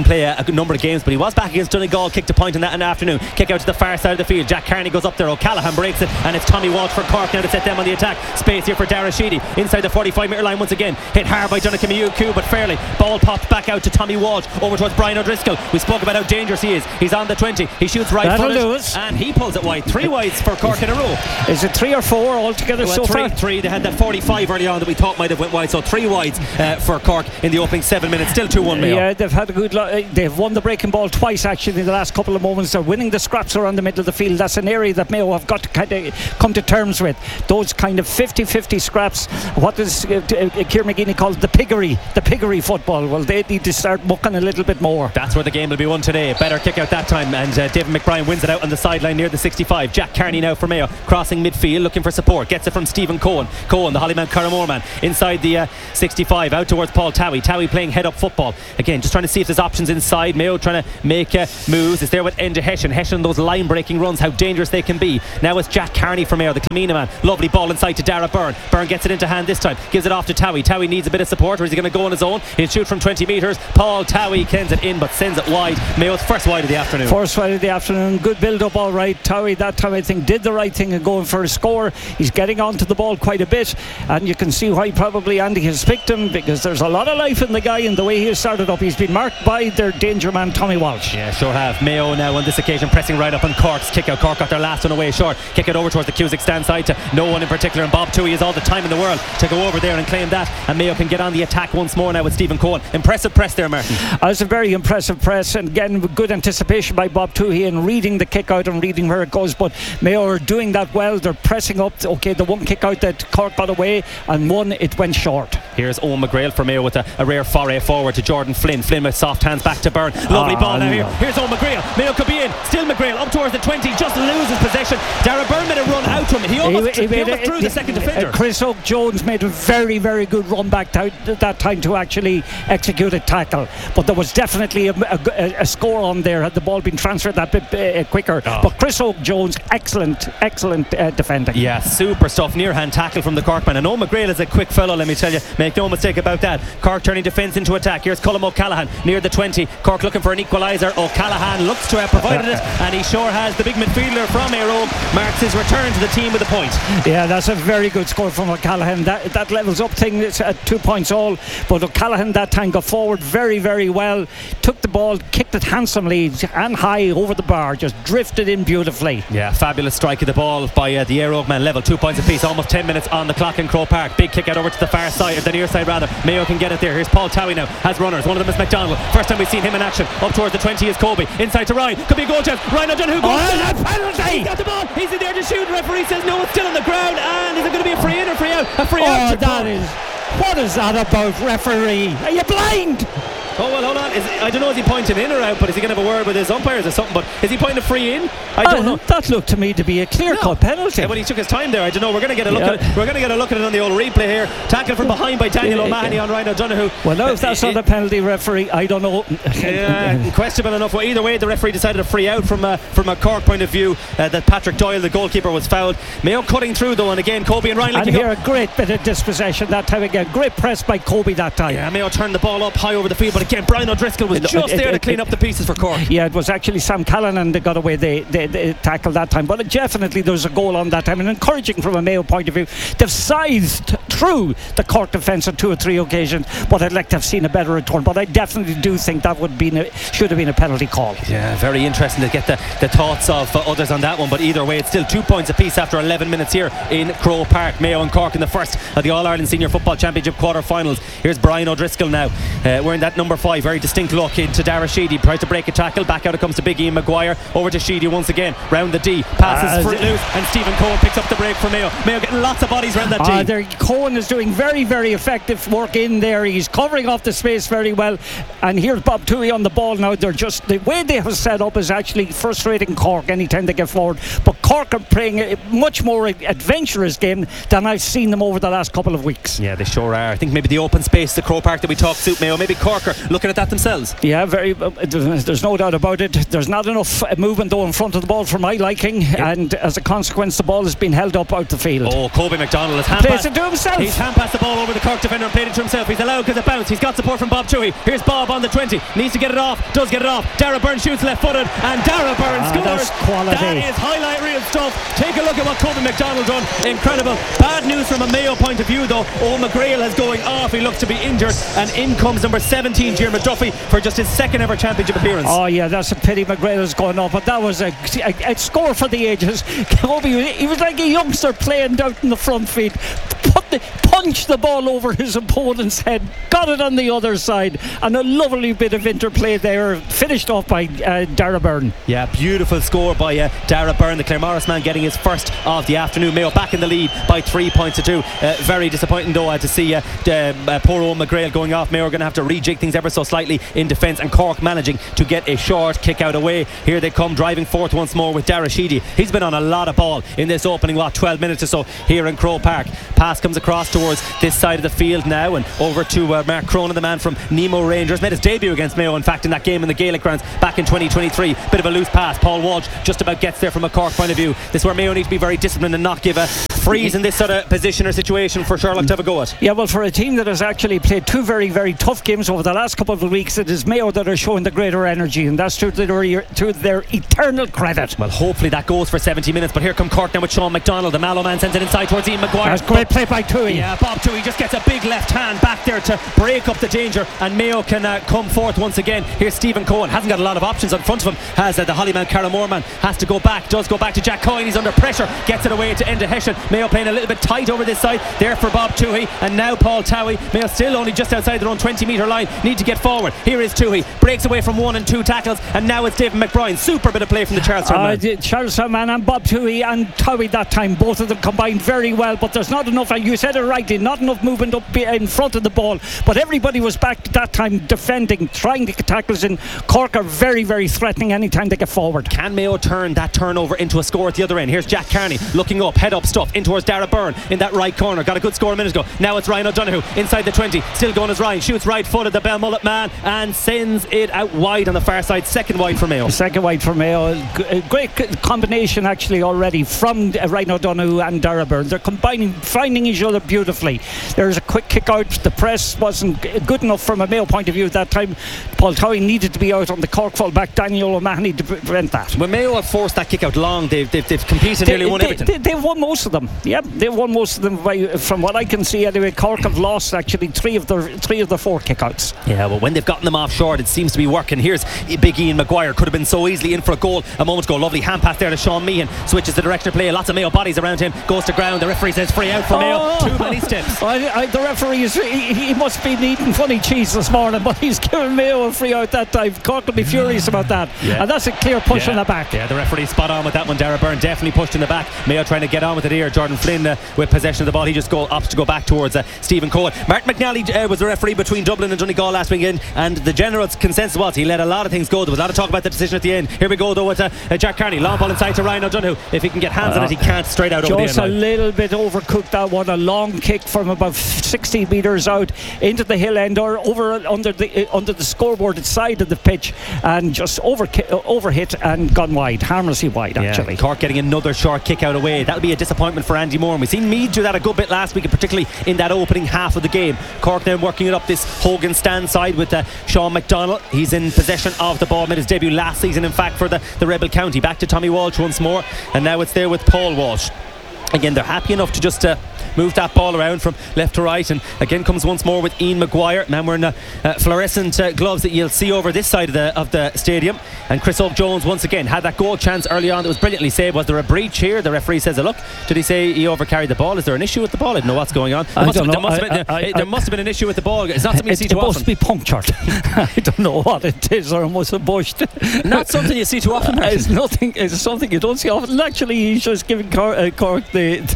a good number of games, but he was back against Donegal, kicked a point in that in the afternoon. Kick out to the far side of the field. Jack Carney goes up there, O'Callaghan breaks it, and it's Tommy Walsh for Cork now to set them on the attack. Space here for Dara Sheedy inside the 45 metre line once again, hit hard by Donegal Miuku, but fairly. Ball popped back out to Tommy Walsh over towards Brian O'Driscoll. We spoke about how dangerous he is. He's on the 20, he shoots right footed and he pulls it wide. 3 wides for Cork in a row. Is it 3 or 4 altogether so far? 3. They had that 45 early on that we thought might have went wide, so 3 wides for Cork in the opening 7 minutes. Still 2-1 Mayo. Yeah, they've had a good they've won the breaking ball twice actually in the last couple of moments. They're winning the scraps around the middle of the field. That's an area that Mayo have got to kind of come to terms with. Those kind of 50-50 scraps. What does Kieran McGeeney call the piggery football? Well, they need to start mucking a little bit more. That's where the game will be won today. Better kick out that time, and David McBrien wins it out on the sideline near the 65. Jack Carney now for Mayo, crossing midfield, looking for support, gets it from Stephen Cohen, the Hollyman Carramore man, inside the 65, out towards Paul Towie playing head up football again, just trying to see if there's options inside. Mayo trying to make moves. It's there with Enda Hessian, those line breaking runs, how dangerous they can be. Now it's Jack Carney for Mayo, the Clymena man, lovely ball inside to Dara Byrne. Byrne gets it into hand this time, gives it off to Towie. Towie needs a bit of support, or is he going to go on his own? He'll shoot from 20 metres. Paul Towie sends it in, but sends it wide. Mayo's first wide of the afternoon. First wide of the afternoon. Good build up, all right. Towie that time I think did the right thing in going for a score. He's getting onto the ball quite a bit, and you can see why probably Andy has picked him, because there's a lot of life in the guy, and the way he has started up. He's been marked by their danger man Tommy Walsh. Yeah, sure have. Mayo now on this occasion pressing right up on Cork's kick out. Cork got their last one away short. Kick it over towards the Cusack stand side to no one in particular, and Bob Toohey has all the time in the world to go over there and claim that, and Mayo can get on the attack once more now with Stephen Cohen. Impressive press there, Martin. It's a very impressive press, and again good anticipation by Bob Toohey in reading the kick out and reading where it goes, but Mayo are doing that well. They're pressing up. Okay, the one kick out that Cork got away, and one it went short. Here's Owen McGrail for Mayo with a rare foray forward to Jordan Flynn. Flynn with soft hands back to Byrne. Lovely ball now here. Here's Owen McGrail. Mayo could be in. Still McGrail up towards the 20, just loses possession. Dara Byrne made a run out to him. He almost threw the second defender. Chris Oak-Jones made a very, very good run back that time to actually execute a tackle, but there was definitely a score on there had the ball been transferred that bit quicker. But Chris Oak-Jones, excellent defending. Yeah, super stuff. Near hand tackle from the Corkman, and Owen McGrail is a quick fellow, let me tell you, make no mistake about that. Cork turning defence into attack. Here's Colm O'Callaghan near the 20. Cork looking for an equaliser. O'Callaghan looks to have provided it, and he sure has. The big midfielder from Éire Óg marks his return to the team with a point. Yeah, that's a very good score from O'Callaghan. That levels up things at 2 points all, but O'Callaghan that time got forward very, very well, took the ball, kicked it handsomely and high over the bar, just drifted in beautifully. Yeah, fabulous strike of the ball by the Éire Óg man. Level 2 points apiece, almost 10 minutes on the clock in Croke Park. Big kick out over to the far side, or the near side rather. Mayo can get it there. Here's Paul Towie now, has runners. One of them is McDonald. First time we've seen him in action. Up towards the 20 is Kobe. Inside to Ryan. Could be a goal chance. Ryan O'Donoghue goes. A penalty! He's got the ball. He's in there to shoot. The referee says no, it's still on the ground. And is it going to be a free in or free out? A free out. What is that about, referee? Are you blind? Oh well, hold on. I don't know, is he pointing in or out? But is he going to have a word with his umpires or something? But is he pointing a free in? I don't know. That looked to me to be a clear-cut penalty. Yeah, but he took his time there. I don't know. We're going to get a look at it. We're going to get a look at it on the old replay here. Tackle from behind by Daniel O'Mahony on Ryan O'Donoghue. Well, no, if that's not a penalty, referee, I don't know. Questionable enough. Well, either way, the referee decided a free out from a Cork point of view. That Patrick Doyle, the goalkeeper, was fouled. Mayo cutting through though, and again Kobe and Ryan. And here a great bit of dispossession that time again. Great press by Kobe that time. Yeah, Mayo turned the ball up high over the field, but again Brian O'Driscoll was just there to clean up the pieces for Cork. Yeah, it was actually Sam Callanan that got away the tackle that time, but definitely there was a goal on that time, and encouraging from a Mayo point of view. They've scythed through the Cork defence on 2 or 3 occasions, but I'd like to have seen a better return. But I definitely do think that should have been a penalty call. Yeah, very interesting to get the thoughts of others on that one, but either way it's still 2 points apiece after 11 minutes here in Croke Park. Mayo and Cork in the first of the All-Ireland Senior Football Championship quarter-finals. Here's Brian O'Driscoll now wearing that number 5, very distinct look into Dara Sheedy, tries to break a tackle, back out it comes to Big Ian Maguire, over to Sheedy once again, round the D, passes loose, and Stephen Cohen picks up the break for Mayo. Mayo getting lots of bodies round that D. Cohen is doing very, very effective work in there. He's covering off the space very well, and here's Bob Toohey on the ball now. They're just, the way they have set up is actually frustrating Cork anytime they get forward, but Cork are playing a much more adventurous game than I've seen them over the last couple of weeks. Yeah, they sure are. I think maybe the open space, the Croke Park that we talked suit Mayo. Maybe Cork are looking at that themselves. Yeah, very. There's no doubt about it. There's not enough movement though in front of the ball for my liking, and as a consequence the ball has been held up out the field. Oh, Kobe McDonald has plays it to himself. He's hand passed the ball over the Cork defender and played it to himself. He's allowed because it bounced. He's got support from Bob Toohey. Here's Bob on the 20, needs to get it off, does get it off. Dara Byrne shoots left footed, and Dara Byrne scores. That's quality. That is highlight reel stuff. Take a look at what Kobe McDonald done. Incredible. Bad news from a Mayo point of view though. Owen McGrail is going off. He looks to be injured, and in comes number 17 Diarmuid Duffy for just his second ever championship appearance. Oh yeah, that's a pity McGrail is going off, but that was a score for the ages. Kobe, he was like a youngster playing out in the front feet, punched the ball over his opponent's head, got it on the other side, and a lovely bit of interplay there, finished off by Dara Byrne. Yeah, beautiful score by Dara Byrne, the Claremorris man, getting his first of the afternoon. Mayo back in the lead by 3 points to 2. Very disappointing though to see poor Owen McGrail going off. Mayo are going to have to rejig things ever so slightly in defence, and Cork managing to get a short kick out away. Here they come driving forth once more with Dara Sheedy. He's been on a lot of ball in this opening 12 minutes or so here in Croke Park. Pass comes across across towards this side of the field now, and over to Mark Cronin, the man from Nemo Rangers. Made his debut against Mayo, in fact, in that game in the Gaelic grounds back in 2023. Bit of a loose pass. Paul Walsh just about gets there from a Cork point of view. This is where Mayo need to be very disciplined and not give a freeze in this sort of position or situation for Sherlock to have a go at. Yeah, well, for a team that has actually played two very, very tough games over the last couple of weeks, it is Mayo that are showing the greater energy, and that's to their eternal credit. Well, hopefully that goes for 70 minutes, but here come Cork now with Sean McDonald. The Mallow man sends it inside towards Ian Maguire. That's great play by Toohey. Yeah, Bob Toohey just gets a big left hand back there to break up the danger, and Mayo can come forth once again. Here's Stephen Cohen, hasn't got a lot of options in front of him, has the Hollyman Carramore man, has to go back, does go back to Jack Coyne. He's under pressure, gets it away to Enda Hession. Mayo playing a little bit tight over this side there for Bob Toohey, and now Paul Towie. Mayo still only just outside their own 20 metre line, need to get forward. Here is Toohey, breaks away from 1 and 2 tackles, and now it's David McBride. Super bit of play from the Charlestown man. Charlestown man and Bob Toohey and Towie that time, both of them combined very well, but there's not enough, and you said it rightly, not enough movement up in front of the ball, but everybody was back that time defending, trying to get tackles in. Cork are very, very threatening anytime they get forward. Can Mayo turn that turnover into a score at the other end? Here's Jack Carney looking up, head up stuff in towards Dara Byrne in that right corner. Got a good score a minute ago. Now it's Ryan O'Donoghue inside the 20, still going as Ryan, shoots right footed, the Belmullet man, and sends it out wide on the far side. Second wide for Mayo. Second wide for Mayo. A great combination actually already from Ryan O'Donoghue and Dara Byrne. They're combining, finding each other beautifully. There's a quick kick out. The press wasn't good enough from a Mayo point of view at that time. Paul Towie needed to be out on the Cork full-back Daniel O'Mahony to prevent that. When Mayo have forced that kick out long, they've competed, nearly won everything. They've won most of them. Yep, they've won most of them. From what I can see anyway, Cork have lost actually three of the 4 kick-outs. Yeah, well, when they've gotten them off short, it seems to be working. Here's big Ian Maguire, could have been so easily in for a goal a moment ago. Lovely hand pass there to Sean Meehan, switches the direction of play. Lots of Mayo bodies around him, goes to ground. The referee says free out for Mayo. Too many steps. The referee he must be eating funny cheese this morning, but he's given Mayo a free out that time. Cork will be furious about that. Yeah. And that's a clear push in the back. Yeah, the referee spot on with that one. Dara Byrne definitely pushed in the back. Mayo trying to get on with it here. Jordan Flynn with possession of the ball. He just opts to go back towards Stephen Cohen. Martin McNally was the referee between Dublin and Donegal last weekend, and the general consensus was he let a lot of things go. There was a lot of talk about the decision at the end. Here we go though with Jack Carney. Long ball inside to Ryan O'Donoghue. If he can get hands on it, he can't. Straight out over the end line. Just a little bit overcooked that one. A long kick from about 60 metres out into the hill end or under the scoreboard side of the pitch, and just overhit and gone wide, harmlessly wide actually. Cork getting another short kick out away. That'll be a disappointment for Andy Moore. We've seen Meath do that a good bit last week, and particularly in that opening half of the game. Cork now working it up this Hogan stand side with Sean McDonald. He's in possession of the ball, made his debut last season in fact for the Rebel County. Back to Tommy Walsh once more, and now it's there with Paul Walsh. Again, they're happy enough to just move that ball around from left to right, and again comes once more with Ian Maguire. Man wearing fluorescent gloves that you'll see over this side of the stadium. And Chris Oak-Jones once again had that goal chance early on that was brilliantly saved. Was there a breach here? The referee says look. Did he say he overcarried the ball? Is there an issue with the ball? I don't know what's going on. There must have been an issue with the ball. It's not something you see too often. It must be punctured. I don't know what it is, or it must have bushed. Not something you see too often. It's something you don't see often. Actually, he's just giving Cork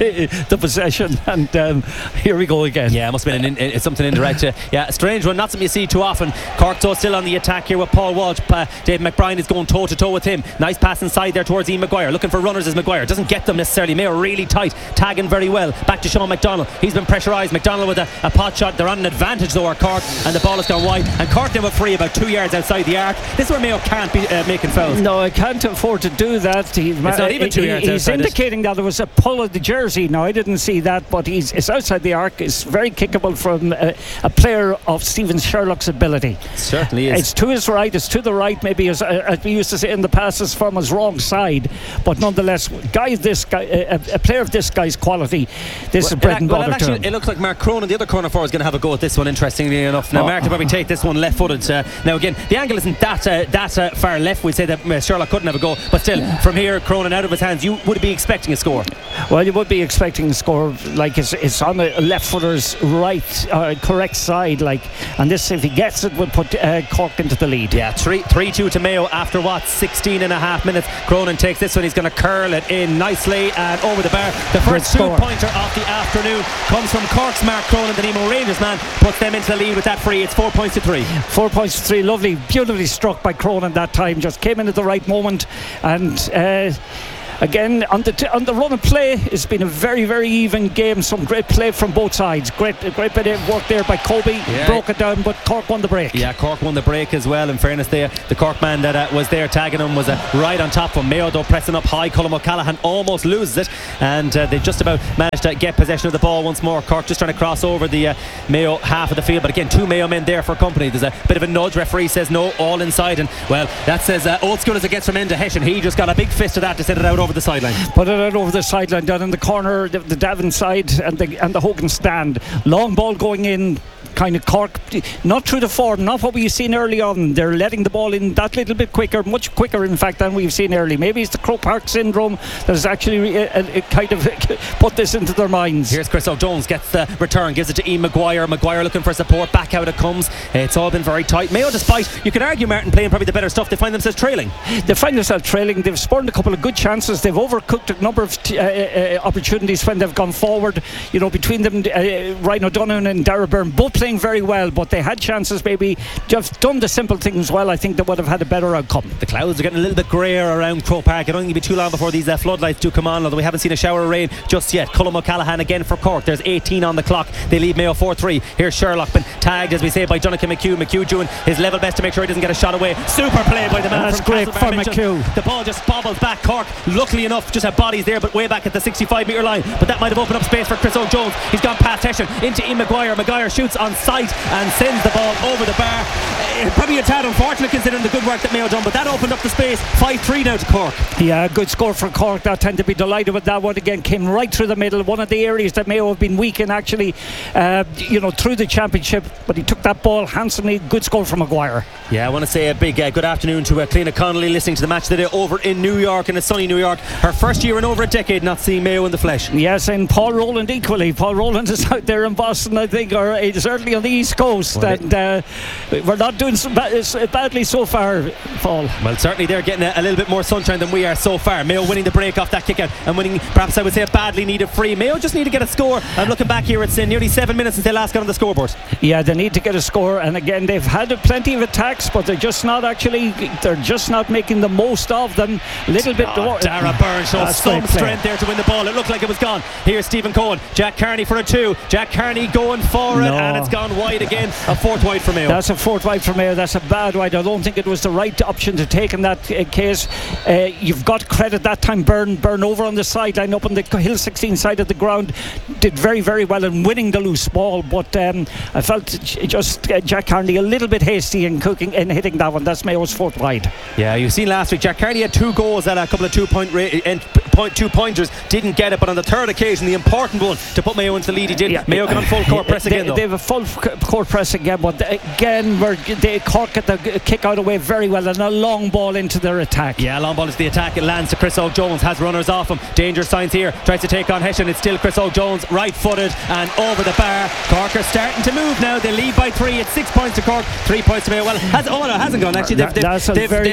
the possession, and here we go again. Yeah, it must have been something indirect. Yeah, strange one, not something you see too often. Cork though still on the attack here with Paul Walsh. Dave McBride is going toe to toe with him. Nice pass inside there towards Ian Maguire, looking for runners as Maguire doesn't get them necessarily. Mayo really tight, tagging very well. Back to Sean McDonald, he's been pressurised. McDonald with a pot shot. They're on an advantage though, Cork, and the ball has gone wide, and Cork now free about 2 yards outside the arc. This is where Mayo can't be making fouls. No, I can't afford to do that. It's not even 2 yards he's indicating that there was a pull of the jersey. No, I didn't see that, but it's outside the arc. It's very kickable from a player of Stephen Sherlock's ability. It certainly is. It's to his right, it's to the right, maybe as we used to say in the past, as from his wrong side, but nonetheless, a player of this guy's quality, this is bread and butter to him. It looks like Mark Cronin, the other corner forward, is going to have a go at this one, interestingly enough. Now Mark will probably take this one left-footed. Now again, the angle isn't that far left. We'd say that Sherlock couldn't have a go, but still, from here, Cronin out of his hands, you would be expecting a score. Well, you would be expecting a score. Like it's on the left-footer's right, correct side, and this, if he gets it, will put Cork into the lead. Yeah, 3-2 to Mayo after 16 and a half minutes. Cronin takes this one, he's going to curl it in nicely and over the bar. The first two-pointer of the afternoon comes from Cork's Mark Cronin. The Nemo Rangers man puts them into the lead with that free. It's 4 points to 3. 4 points to 3. Lovely, beautifully struck by Cronin that time. Just came in at the right moment, and again on the run of play, it's been a very, very even game. Some great play from both sides. Great bit of work there by Kobe. Broke it down, but Cork won the break. Yeah, Cork won the break as well. In fairness, the Cork man that was there tagging him was right on top of him. Mayo though pressing up high. Colm O'Callaghan almost loses it, and they just about managed to get possession of the ball once more. Cork just trying to cross over the Mayo half of the field, but again 2 Mayo men there for company. There's a bit of a nudge. Referee says no, all inside, and well, that's as old school as it gets from Enda Hession. He just got a big fist of that to send it out over the sideline. Put it out over the sideline down in the corner, the Davin side and the Hogan stand. Long ball going in. Kind of Cork, not through the form, not what we've seen early on. They're letting the ball in that little bit quicker, much quicker in fact than we've seen early. Maybe it's the Croke Park syndrome that has actually kind of put this into their minds. Here's Chris O'Jones, gets the return, gives it to Ian Maguire. Maguire looking for support, back out it comes. It's all been very tight. Mayo, despite, you could argue Martin playing probably the better stuff, they find themselves trailing. They've spawned a couple of good chances. They've overcooked a number of opportunities when they've gone forward. You know, between them, Ryan O'Donoghue and Dara Byrne both playing very well, but they had chances. Maybe just done the simple things well. I think they would have had a better outcome. The clouds are getting a little bit greyer around Croke Park. It won't be too long before these floodlights do come on, although we haven't seen a shower of rain just yet. Colm O'Callaghan again for Cork. There's 18 on the clock. They lead Mayo 4-3. Here's Sherlock, been tagged, as we say, by Jonathan McHugh doing his level best to make sure he doesn't get a shot away. Super play by the man. That's from great for McHugh. The ball just bobbles back. Cork, luckily enough, just had bodies there, but way back at the 65 metre line. But that might have opened up space for Chris O'Jones. He's gone past Hession into Ian Maguire. Maguire shoots on sight and sends the ball over the bar. Probably a tad unfortunate considering the good work that Mayo done, but that opened up the space. 5-3 now to Cork. Yeah, good score for Cork. That tend to be delighted with that one again. Came right through the middle. One of the areas that Mayo have been weak in actually, through the championship. But he took that ball handsomely. Good score from Maguire. Yeah, I want to say a big good afternoon to Cliona Connolly listening to the match today over in New York, in a sunny New York. Her first year in over a decade not seeing Mayo in the flesh. Yes, and Paul Rowland equally. Paul Rowland is out there in Boston, I think, or certainly on the East Coast. And we're not doing badly so far, Paul. Well, certainly they're getting a little bit more sunshine than we are so far. Mayo winning the break off that kick out and winning, perhaps I would say, a badly needed free. Mayo just need to get a score. I'm looking back here, it's nearly 7 minutes since they last got on the scoreboard. Yeah, they need to get a score, and again they've had plenty of attacks, but they're just not making the most of them. A little bit. Dara Byrne shows some strength there to win the ball. It looked like it was gone. Here's Stephen Cohen, Jack Carney for a 2. Jack Carney going for it, and it's gone wide again. A 4th wide for Mayo. That's a 4th wide for Mayo. That's a bad wide. I don't think it was the right option to take in that case. You've got to credit that time Byrne over on the sideline up on the Hill 16 side of the ground, did very, very well in winning the loose ball, but I felt just Jack Carney a little bit hasty in hitting that one. That's Mayo's 4th wide. Yeah, you've seen last week Jack Carney had 2 goals at a couple of 2 pointers, didn't get it, but on the 3rd occasion, the important one to put Mayo into the lead, he did. Mayo got on full court press again though. They have a full court press again, but again they Cork get the kick out away very well, and a long ball into their attack. Yeah, long ball is the attack. It lands to Chris O'Jones, has runners off him. Danger signs here, tries to take on Hession. It's still Chris O'Jones, right footed and over the bar. Cork are starting to move now. They lead by 3. It's 6 points to Cork, 3 points to Mayo. Well, it hasn't gone actually. That's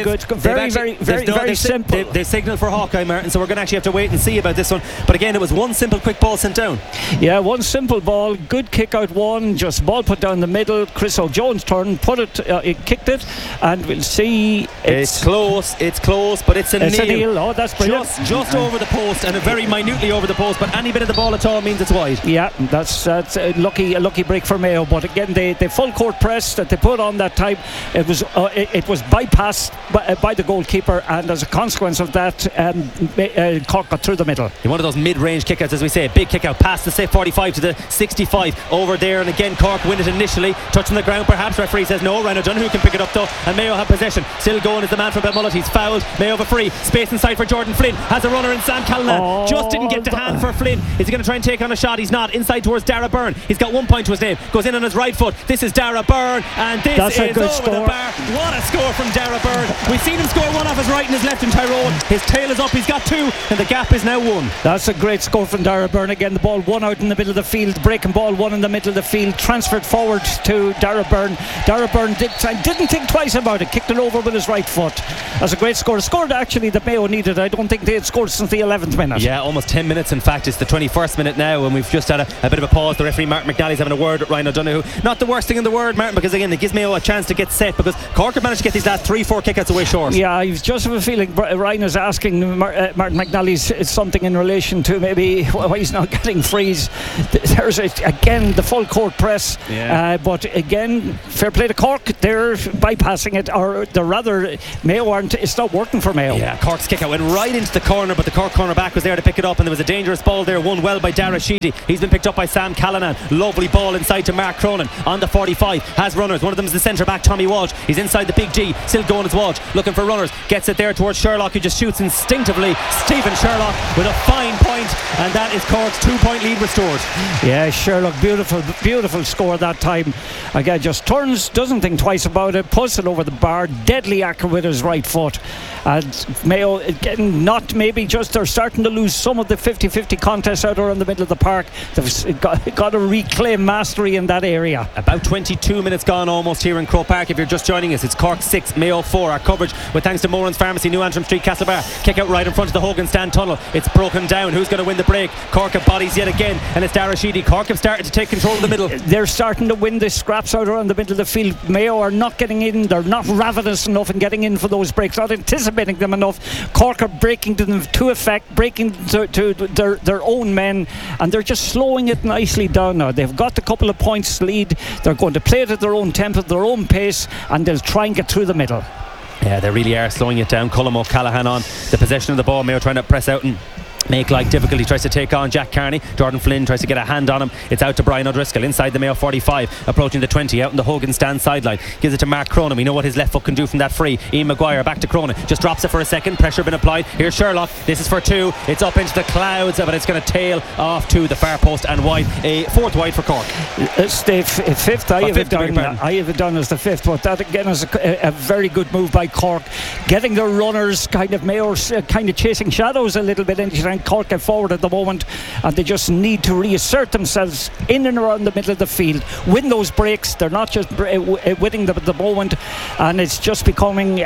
very simple. They signalled for Hawkeye, Martin, so we're going to actually have to wait and see about this one. But again, it was one simple quick ball sent down. Yeah, one simple ball, good kick out one, just ball put down the middle. Chris O'Jones turned, it kicked it, and we'll see. It's close, but it's a nail. Oh, that's brilliant. Just over the post, and very minutely over the post, but any bit of the ball at all means it's wide. Yeah, that's a lucky break for Mayo. But again, the full court press that they put on that time, it was bypassed by the goalkeeper, and as a consequence of that, Cork got through the middle. In one of those mid-range kickouts, as we say, big kick out past the 45 to the 65 over there, and again Cork win it initially, touching the ground perhaps. Referee says no. Ryan O'Donoghue can pick it up though, and Mayo have possession. Still going is the man from Belmullet. He's fouled. Mayo have a free space inside for Jordan Flynn. Has a runner in Sam Callanan. Just didn't get the hand for Flynn. Is he going to try and take on a shot? He's not. Inside towards Dara Byrne. He's got 1 point to his name. Goes in on his right foot. This is Dara Byrne, and this is over the bar. What a score from Dara Byrne. We've seen him score one off his right and his left in Tyrone. His tail is up. He's got 2, and the gap is now 1. That's a great score from Dara Byrne. Again, the ball 1 out in the middle of the field, breaking ball 1 in the middle of the field, transferred forward to Dara Byrne. Dara Byrne didn't think twice about it, kicked it over with his right foot. That's a great score. A score actually that Mayo needed. I don't think they had scored since the 11th minute. Yeah, almost 10 minutes in fact. It's the 21st minute now, and we've just had a bit of a pause. The referee Martin McNally's having a word with Ryan O'Donoghue. Not the worst thing in the world, Martin, because again it gives Mayo a chance to get set, because Cork have managed to get these last 3-4 kickouts away short. Yeah, I just have a feeling Ryan is asking Martin McNally McNally's something in relation to maybe why he's not getting frees. There's again the full court press, but again, fair play to Cork. They're bypassing it, or they're rather Mayo aren't. It's not working for Mayo. Yeah, Cork's kick out went right into the corner, but the Cork cornerback was there to pick it up, and there was a dangerous ball there, won well by Dara Sheedy. He's been picked up by Sam Callanan. Lovely ball inside to Mark Cronin on the 45. Has runners. One of them is the centre back Tommy Walsh. He's inside the big G, still going as Walsh, looking for runners. Gets it there towards Sherlock, who just shoots instinctively. Stephen Sherlock with a fine point, and that is Cork's 2-point lead restored. Yeah, Sherlock, beautiful score that time. Again, just turns, doesn't think twice about it, puts it over the bar, deadly accurate with his right foot. And Mayo again, not maybe just, they're starting to lose some of the 50-50 contests out around the middle of the park. They've got to reclaim mastery in that area. About 22 minutes gone almost here in Croke Park. If you're just joining us, it's Cork 6, Mayo 4. Our coverage with thanks to Moran's Pharmacy, New Antrim Street, Castlebar. Kick out right in front of the Hogan Stand tunnel. It's broken down. Who's going to win the break? Cork have bodies yet again, and it's Dara Sheedy. Cork have started to take control of the middle. They're starting to win the scraps out around the middle of the field. Mayo are not getting in. They're not ravenous enough in getting in for those breaks, not anticipating them enough. Cork are breaking to them to effect, breaking to their own men, and they're just slowing it nicely down now. They've got a couple of points lead. They're going to play it at their own tempo, their own pace, and they'll try and get through the middle. Yeah, they really are slowing it down. Colm O'Callaghan on the possession of the ball. Mayo trying to press out and make life difficult. He tries to take on Jack Carney. Jordan Flynn tries to get a hand on him. It's out to Brian O'Driscoll inside the Mayo 45, approaching the 20, out in the Hogan Stand sideline. Gives it to Mark Cronin. We know what his left foot can do from that free. Ian Maguire back to Cronin, just drops it for a second. Pressure been applied. Here's Sherlock. This is for 2. It's up into the clouds, but it's going to tail off to the far post and wide. A 4th wide for Cork. It's the 5th. I have it done as the 5th, but that again is a very good move by Cork, getting their runners kind of Mayo kind of chasing shadows a little bit, and Cork get forward at the moment, and they just need to reassert themselves in and around the middle of the field, win those breaks. They're not just winning them at the moment, and it's just becoming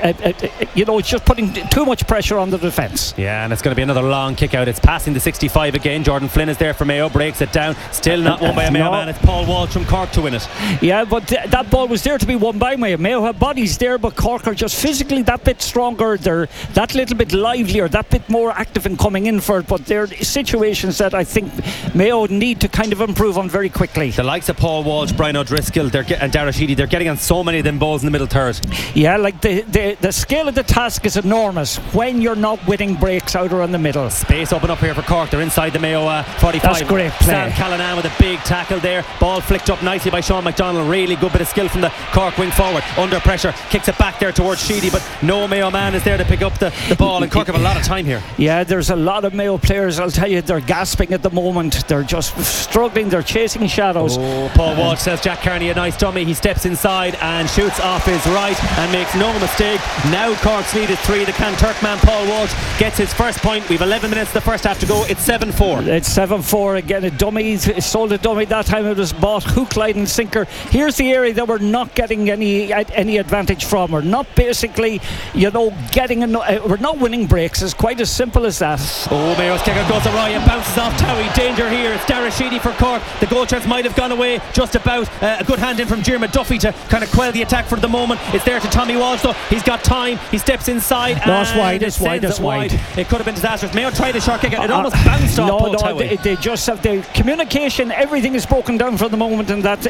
it's just putting too much pressure on the defence. Yeah, and it's going to be another long kick out. It's passing the 65 again. Jordan Flynn is there for Mayo, breaks it down, still not won by a Mayo man. It's Paul Walsh from Cork to win it. Yeah, but that ball was there to be won by Mayo. Mayo have bodies there, but Cork are just physically that bit stronger. They're that little bit livelier, that bit more active in coming in for it, but they're situations that I think Mayo need to kind of improve on very quickly. The likes of Paul Walsh, Brian O'Driscoll and Dara Sheedy, they're getting on so many of them balls in the middle third. Yeah, like the scale of the task is enormous when you're not winning breaks out around the middle. Space open up here for Cork. They're inside the Mayo 45. That's great play. Sam Callanan with a big tackle there. Ball flicked up nicely by Sean McDonald. Really good bit of skill from the Cork wing forward. Under pressure, kicks it back there towards Sheedy, but no Mayo man is there to pick up the ball, and Cork have a lot of time here. Yeah, there's a lot of Mayo players, I'll tell you, they're gasping at the moment. They're just struggling. They're chasing shadows. Paul Walsh says Jack Carney a nice dummy. He steps inside and shoots off his right and makes no mistake. Now Cork's lead is 3. The Canturk man Paul Walsh gets his first point. We've 11 minutes the first half to go. It's 7-4. It's 7-4 again. A dummy, sold a dummy that time. It was bought hook, line and sinker. Here's the area that we're not getting any advantage from. We're not basically getting we're not winning breaks. It's quite as simple as that. Mayo's kick out goes awry and bounces off Towie. Danger here. It's Dara Sheedy for Cork. The goal chance might have gone away just about. A good hand in from Diarmuid Duffy to kind of quell the attack for the moment. It's there to Tommy Walsh though. He's got time. He steps inside. No, it's wide. It's wide. It could have been disastrous. Mayo tried a short kick out. It almost bounced off Paul Towie. They just have the communication. Everything is broken down for the moment, and that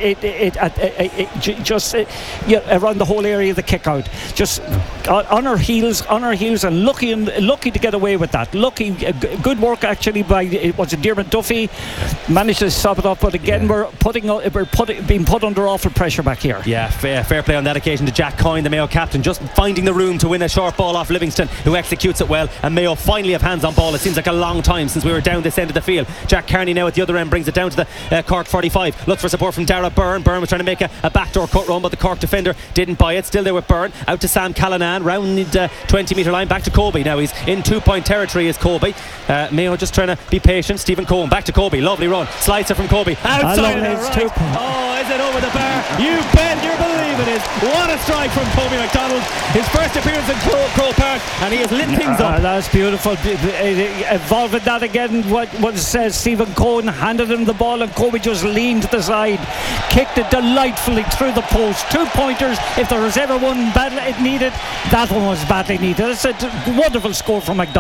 around the whole area of the kick out. Just on our heels, and lucky to get away with that. Lucky, good work actually by Diarmuid Duffy. Managed to stop it off, but again we're being put under awful pressure back here. Yeah, fair play on that occasion to Jack Coyne, the Mayo captain, just finding the room to win a short ball off Livingston, who executes it well, and Mayo finally have hands on ball. It seems like a long time since we were down this end of the field. Jack Carney now at the other end brings it down to the Cork 45. Looks for support from Dara Byrne. Byrne was trying to make a backdoor cut run, but the Cork defender didn't buy it. Still there with Byrne. Out to Sam Callanan, round the 20 metre line, back to Colby. Now he's in 2-point territory is Colby. Mayo just trying to be patient. Stephen Cohen back to Colby. Lovely run. Slicer from Colby. Outside right. Oh, is it over the bar? You bet your believe it is. What a strike from Colby McDonald. His first appearance in Croke Park, and he has lit things up. That's beautiful. Involving that again, what says Stephen Cohen handed him the ball, and Colby just leaned to the side, kicked it delightfully through the post. 2-pointers. If there was ever one badly needed, that one was badly needed. It's a wonderful score from McDonald. Cut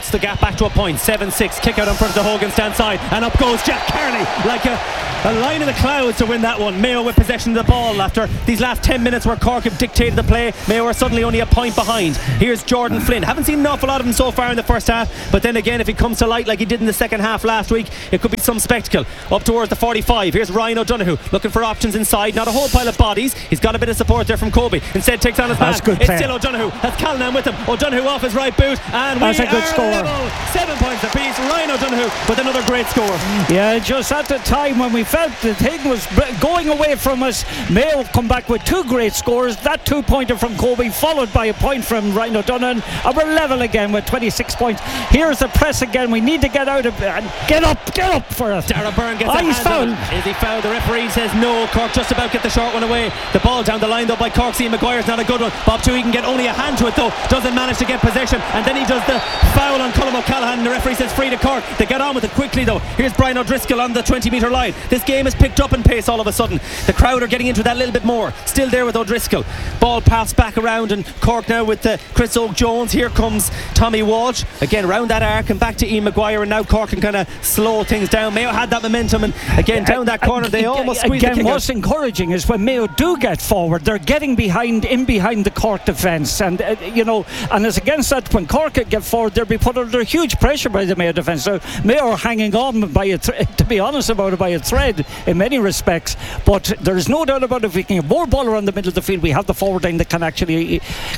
cuts the gap back to a point. 7-6, kick out in front of the Hogan stand side, and up goes Jack Carney like a line in the clouds to win that one. Mayo with possession of the ball after these last 10 minutes where Cork have dictated the play. Mayo are suddenly only a point behind. Here's Jordan Flynn. Haven't seen an awful lot of him so far in the first half, but then again, if he comes to light like he did in the second half last week, it could be some spectacle. Up towards the 45. Here's Ryan O'Donoghue looking for options inside. Not a whole pile of bodies. He's got a bit of support there from Kobe. Instead takes on his man. It's still O'Donoghue. That's Callanan with him. O'Donoghue off his right boot, and that's a good score. Level. 7 points apiece. Ryan O'Donoghue with another great score. Yeah, just at the time when we felt the thing was going away from us, Mayo come back with 2 great scores. That 2-pointer from Kobe followed by a point from Ryan O'Donoghue, and we're level again with 26 points. Here's the press again. We need to get out of and get up for it. Darragh Byrne gets a hand fouled. Is he fouled? The referee says no. Cork just about get the short one away. The ball down the line though by Cork. Ian Maguire's not a good one. Bob Toohey can get only a hand to it though. Doesn't manage to get possession, and then he does the foul on Colm O'Callaghan, and the referee says free to Cork. They get on with it quickly though. Here's Brian O'Driscoll on the 20-metre line. This game has picked up in pace all of a sudden. The crowd are getting into that little bit more. Still there with O'Driscoll. Ball passed back around, and Cork now with Chris Oak-Jones. Here comes Tommy Walsh again round that arc and back to Ian Maguire, and now Cork can kind of slow things down. Mayo had that momentum, and again down that corner they almost squeezed again. The kick What's encouraging is when Mayo do get forward, they're getting behind the Cork defence, and and it's against that when Cork get forward, they'll be put under huge pressure by the Mayo defence. So Mayo are hanging on by to be honest about it, by a thread in many respects, but there's no doubt about it, if we can get more ball around the middle of the field, we have the forward line that can actually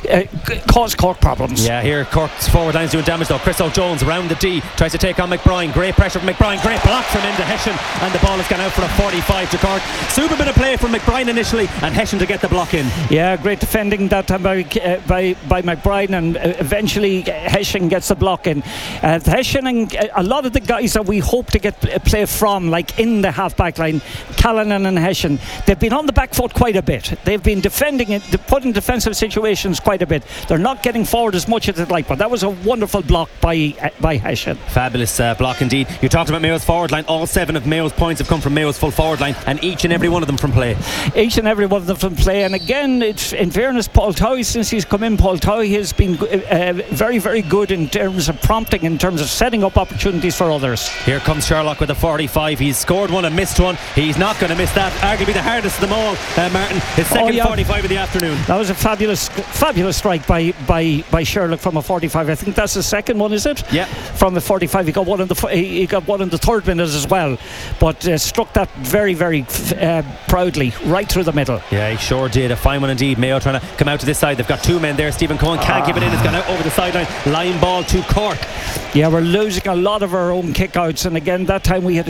cause Cork problems. Yeah, here Cork's forward line's doing damage though. Chris O'Jones around the D tries to take on McBride. Great pressure from McBride, great block from Enda Hession, and the ball has gone out for a 45 to Cork. Super bit of play from McBride initially, and Hession to get the block in. Yeah, great defending that time by McBride, and eventually Hession gets the block in. Hession and a lot of the guys that we hope to get play from, like in the half-back line, Callanan and Hession, they've been on the back foot quite a bit. They've been defending it, put in defensive situations quite a bit. They're not getting forward as much as they'd like, but that was a wonderful block by Hession. Fabulous block indeed. You talked about Mayo's forward line. All 7 of Mayo's points have come from Mayo's full forward line, and each and every one of them from play. Each and every one of them from play. And again, it's in fairness, Paul Towey, since he's come in, Paul Towey has been very, very good in terms of prompting, in terms of setting up opportunities for others. Here comes Sherlock with a 45. He's scored one and missed one. He's not going to miss that. Arguably the hardest of them all, Martin. His second 45 of the afternoon. That was a fabulous strike by Sherlock from a 45. I think that's the second one, is it? Yeah. From the 45, he got one in the third minute as well, but struck that very, very proudly right through the middle. Yeah, he sure did. A fine one indeed. Mayo trying to come out to this side. They've got 2 men there. Stephen Cohen can't give it in. It's gone out over the sideline. Line ball to Cork. Yeah, we're losing a lot of our own kickouts, and again that time we had a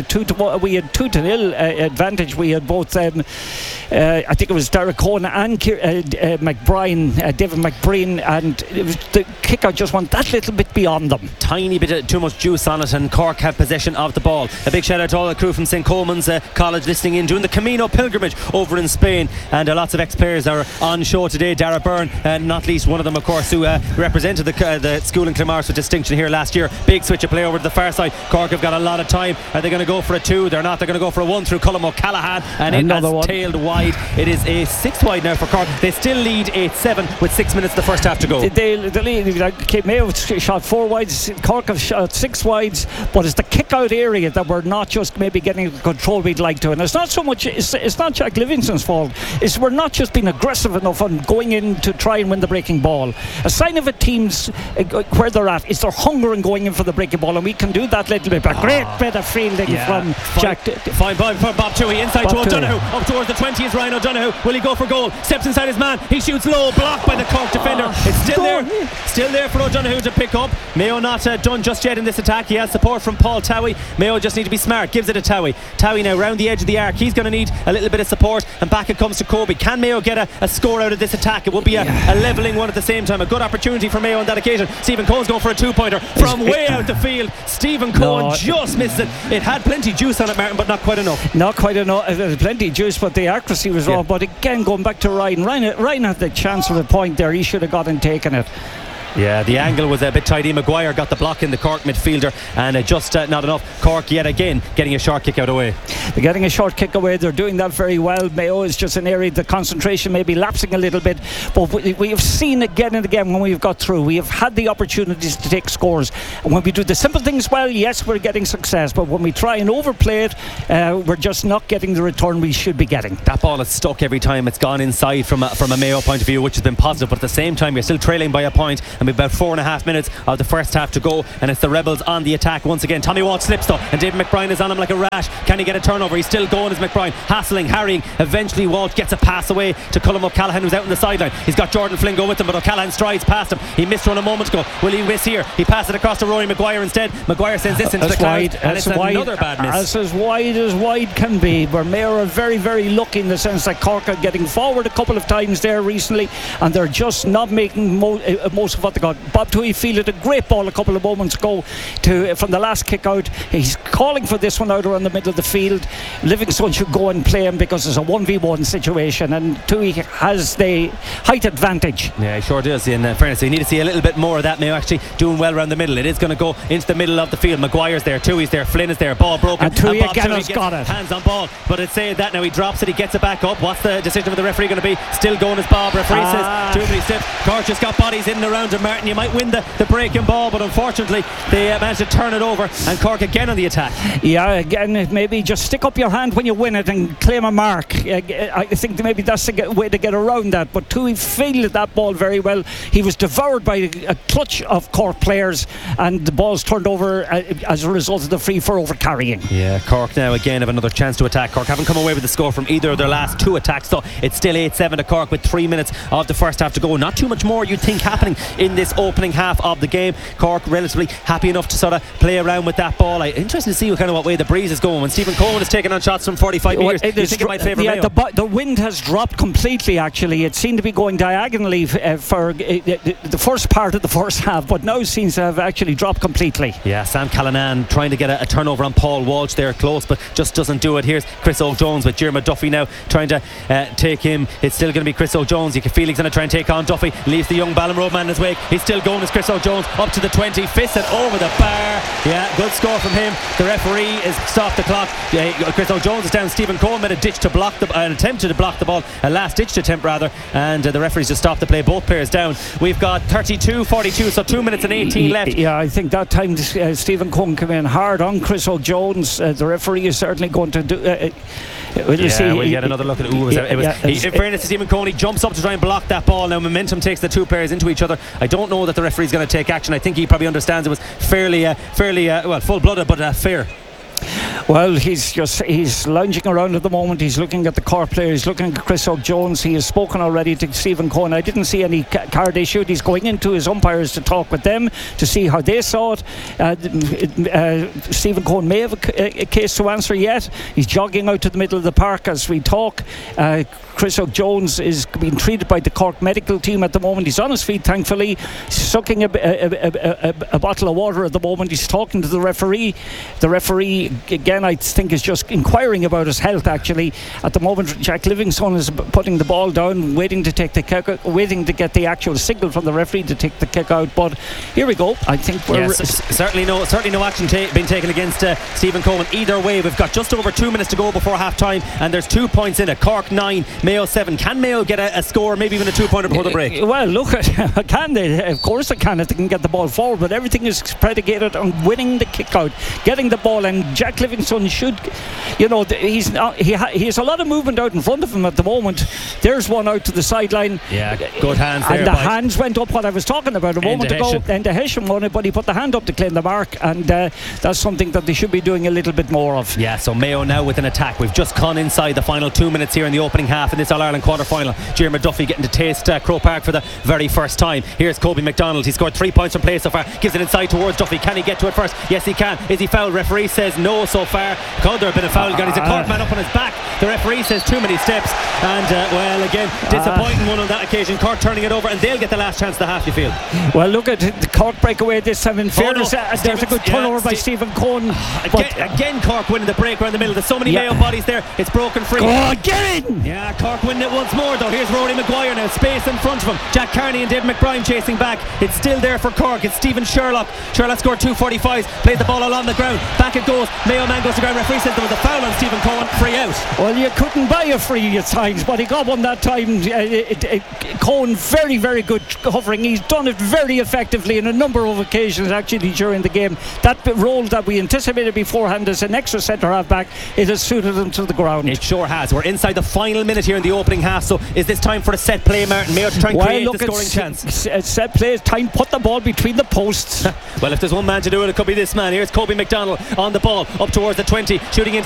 2-0 advantage. We had both I think it was Derek Cohen and David McBrien, and it was, the kickout just went that little bit beyond them. Tiny bit of too much juice on it, and Cork have possession of the ball. A big shout out to all the crew from St. Coleman's College listening in, doing the Camino pilgrimage over in Spain, and lots of ex-players are on show today. Darragh Byrne, not least one of them of course, who represented the school in Clamars with distinction here last year. Big switch of play over to the far side. Cork have got a lot of time. Are they going to go for a 2? They're not. They're going to go for a 1 through Colm O'Callaghan, and another it has one. tailed wide. It is a 6 wide now for Cork. They still lead 8-7 with 6 minutes the first half to go. They lead. Mayo shot 4 wides, Cork have shot 6 wides, but it's the kick out area that we're not just maybe getting the control we'd like to, and it's not so much, it's not Jack Livingston's fault, it's we're not just being aggressive enough on going in to try and win the breaking ball. A sign of a team's where they're at is their hunger and going in for the breaking ball, and we can do that little bit. But great bit of fielding from Jack. Fine ball from Bob Toohey inside to O'Donoghue. Up towards the 20 is Ryan O'Donoghue. Will he go for goal? Steps inside his man. He shoots low, blocked by the Cork defender. It's still there for O'Donoghue to pick up. Mayo not done just yet in this attack. He has support from Paul Towey. Mayo just need to be smart. Gives it to Towey. Towey now round the edge of the arc. He's going to need a little bit of support, and back it comes to Kobe. Can Mayo get a score out of this attack? It will be a levelling one at the same time. A good opportunity for Mayo on that occasion. Stephen Cohen's going for a 2-pointer from way out the field. Stephen Cohen just missed it. It had plenty of juice on it, Martin, but not quite enough. Not quite enough. Plenty of juice, but the accuracy was wrong. But again, going back to Ryan had the chance of a point there. He should have got and taken it. Yeah, the angle was a bit tidy. Maguire got the block in the Cork midfielder, and just not enough. Cork yet again getting a short kick out away. They're getting a short kick away. They're doing that very well. Mayo is just an area the concentration may be lapsing a little bit, but we have seen again and again when we've got through, we have had the opportunities to take scores, and when we do the simple things well, yes, we're getting success, but when we try and overplay it, we're just not getting the return we should be getting. That ball is stuck every time it's gone inside from a Mayo point of view, which has been positive, but at the same time you're still trailing by a point, and we've about 4.5 minutes of the first half to go, and it's the Rebels on the attack once again. Tommy Walsh slips though, and David McBride is on him like a rash. Can he get a turnover? He's still going as McBride, hassling, harrying. Eventually Walsh gets a pass away to Colm O'Callaghan, who's out on the sideline. He's got Jordan Flynn go with him, but O'Callaghan strides past him. He missed one a moment ago. Will he miss here? He passed it across to Rory Maguire instead. Maguire sends this into the cloud, and it's another bad miss. That's as wide can be, where Mayo are very, very lucky in the sense that Cork are getting forward a couple of times there recently, and they're just not making most of what they got. Bob Toohey fielded a great ball a couple of moments ago from the last kick out. He's calling for this one out around the middle of the field. Livingstone should go and play him because it's a 1v1 situation, and Toohey has the height advantage. Yeah, he sure does. In fairness, you need to see a little bit more of that. Mayo actually doing well around the middle. It is going to go into the middle of the field. Maguire's there, Toohey's there, Flynn is there, ball broken, and Toohey again has got it. Hands on ball, but it's saying that now he drops it, he gets it back up. What's the decision of the referee going to be? Still going as Bob. Referee says too many steps. Cork just got bodies in and around him. Martin, you might win the breaking ball, but unfortunately they managed to turn it over, and Cork again on the attack. Yeah, again, maybe just stick up your hand when you win it and claim a mark. I think maybe that's the way to get around that, but Toohey fielded that ball very well. He was devoured by a clutch of Cork players, and the ball's turned over as a result of the free for over carrying. Yeah, Cork now again have another chance to attack. Cork haven't come away with the score from either of their last two attacks, so it's still 8-7 to Cork with 3 minutes of the first half to go. Not too much more you'd think happening in this opening half of the game. Cork relatively happy enough to sort of play around with that ball. Interesting to see what way the breeze is going. When Stephen Coleman is taking on shots from 45 metres, you think it might favour Mayo? The wind has dropped completely actually. It seemed to be going diagonally for the first part of the first half, but now seems to have actually dropped completely. Yeah, Sam Callanan trying to get a turnover on Paul Walsh there close, but just doesn't do it. Here's Chris O'Jones with Jeremy Duffy now trying to take him. It's still going to be Chris O'Jones. You can feel he's going to try and take on Duffy. Leaves the young Ballinrobe man in his wake. He's still going as Chris O'Jones up to the 20, fists it over the bar. Yeah, good score from him. The referee has stopped the clock. Chris O'Jones is down. Stephen Cole made an attempt to block the ball, a last ditch attempt rather, and the referees just stopped the play. Both players down. We've got 32-42, so 2 minutes and 18 left. Yeah, I think that time Stephen Cohen came in hard on Chris O'Jones. The referee is certainly going to do we'll get another look at it. In fairness to Stephen Coney, jumps up to try and block that ball. Now momentum takes the two players into each other. I don't know that the referee's going to take action. I think he probably understands it was fairly full-blooded, but fair. Well, he's lounging around at the moment. He's looking at the Cork player. He's looking at Chris O'Jones. He has spoken already to Stephen Cohen. I didn't see any card issued. He's going into his umpires to talk with them to see how they saw it. Stephen Cohen may have a case to answer yet. He's jogging out to the middle of the park as we talk. Chris O'Jones is being treated by the Cork medical team at the moment. He's on his feet, thankfully. He's sucking a bottle of water at the moment. He's talking to the referee. The referee, again, I think is just inquiring about his health actually. At the moment, Jack Livingstone is putting the ball down, waiting to take the kick out, waiting to get the actual signal from the referee to take the kick out. But here we go. I think we're certainly no action being taken against Stephen Coleman either way. We've got just over 2 minutes to go before half time, and there's 2 points in it. Cork 9, Mayo 7. Can Mayo get a score, maybe even a 2-pointer before the break? Well, look, can they? Of course they can if they can get the ball forward, but everything is predicated on winning the kick out, getting the ball, and Jack Livingstone should, he has a lot of movement out in front of him at the moment. There's one out to the sideline. Yeah, good hands there. And the hands went up, what I was talking about a moment ago, and the Hessian won it, but he put the hand up to claim the mark, and that's something that they should be doing a little bit more of. Yeah, so Mayo now with an attack. We've just gone inside the final 2 minutes here in the opening half in this All-Ireland quarter-final. Jeremy Duffy getting to taste Croke Park for the very first time. Here's Kobe McDonald. He scored 3 points from play so far. Gives it inside towards Duffy. Can he get to it first? Yes, he can. Is he fouled? Referee says no so far. far. Could there have been a foul? Got his Cork man up on his back. The referee says too many steps, and well, again, disappointing one on that occasion. Cork turning it over, and they'll get the last chance of the half, you feel. Well, look at the Cork breakaway this time. In fairness, there's a good turnover by Stephen Cohen. Again, Cork winning the break around the middle. There's so many Mayo bodies there. It's broken free. Oh, get in! Yeah, Cork winning it once more though. Here's Rory Maguire now, space in front of him. Jack Carney and David McBride chasing back. It's still there for Cork. It's Stephen Sherlock. Sherlock scored 2.45s. Played the ball along the ground. Back it goes. Mayo man goes to ground. Referee says there was a foul on Stephen Cohen. Free out. Well, you couldn't buy a free at times, but he got one that time. Cohen, very, very good covering. He's done it very effectively in a number of occasions actually during the game. That role that we anticipated beforehand as an extra centre half back, it has suited him to the ground. It sure has. We're inside the final minute here in the opening half. So is this time for a set play, Martin? Mayo to try and create the scoring chance. Set play, time put the ball between the posts. Well, if there's one man to do it, it could be this man. Here's Kobe McDonald on the ball up towards the 20, shooting in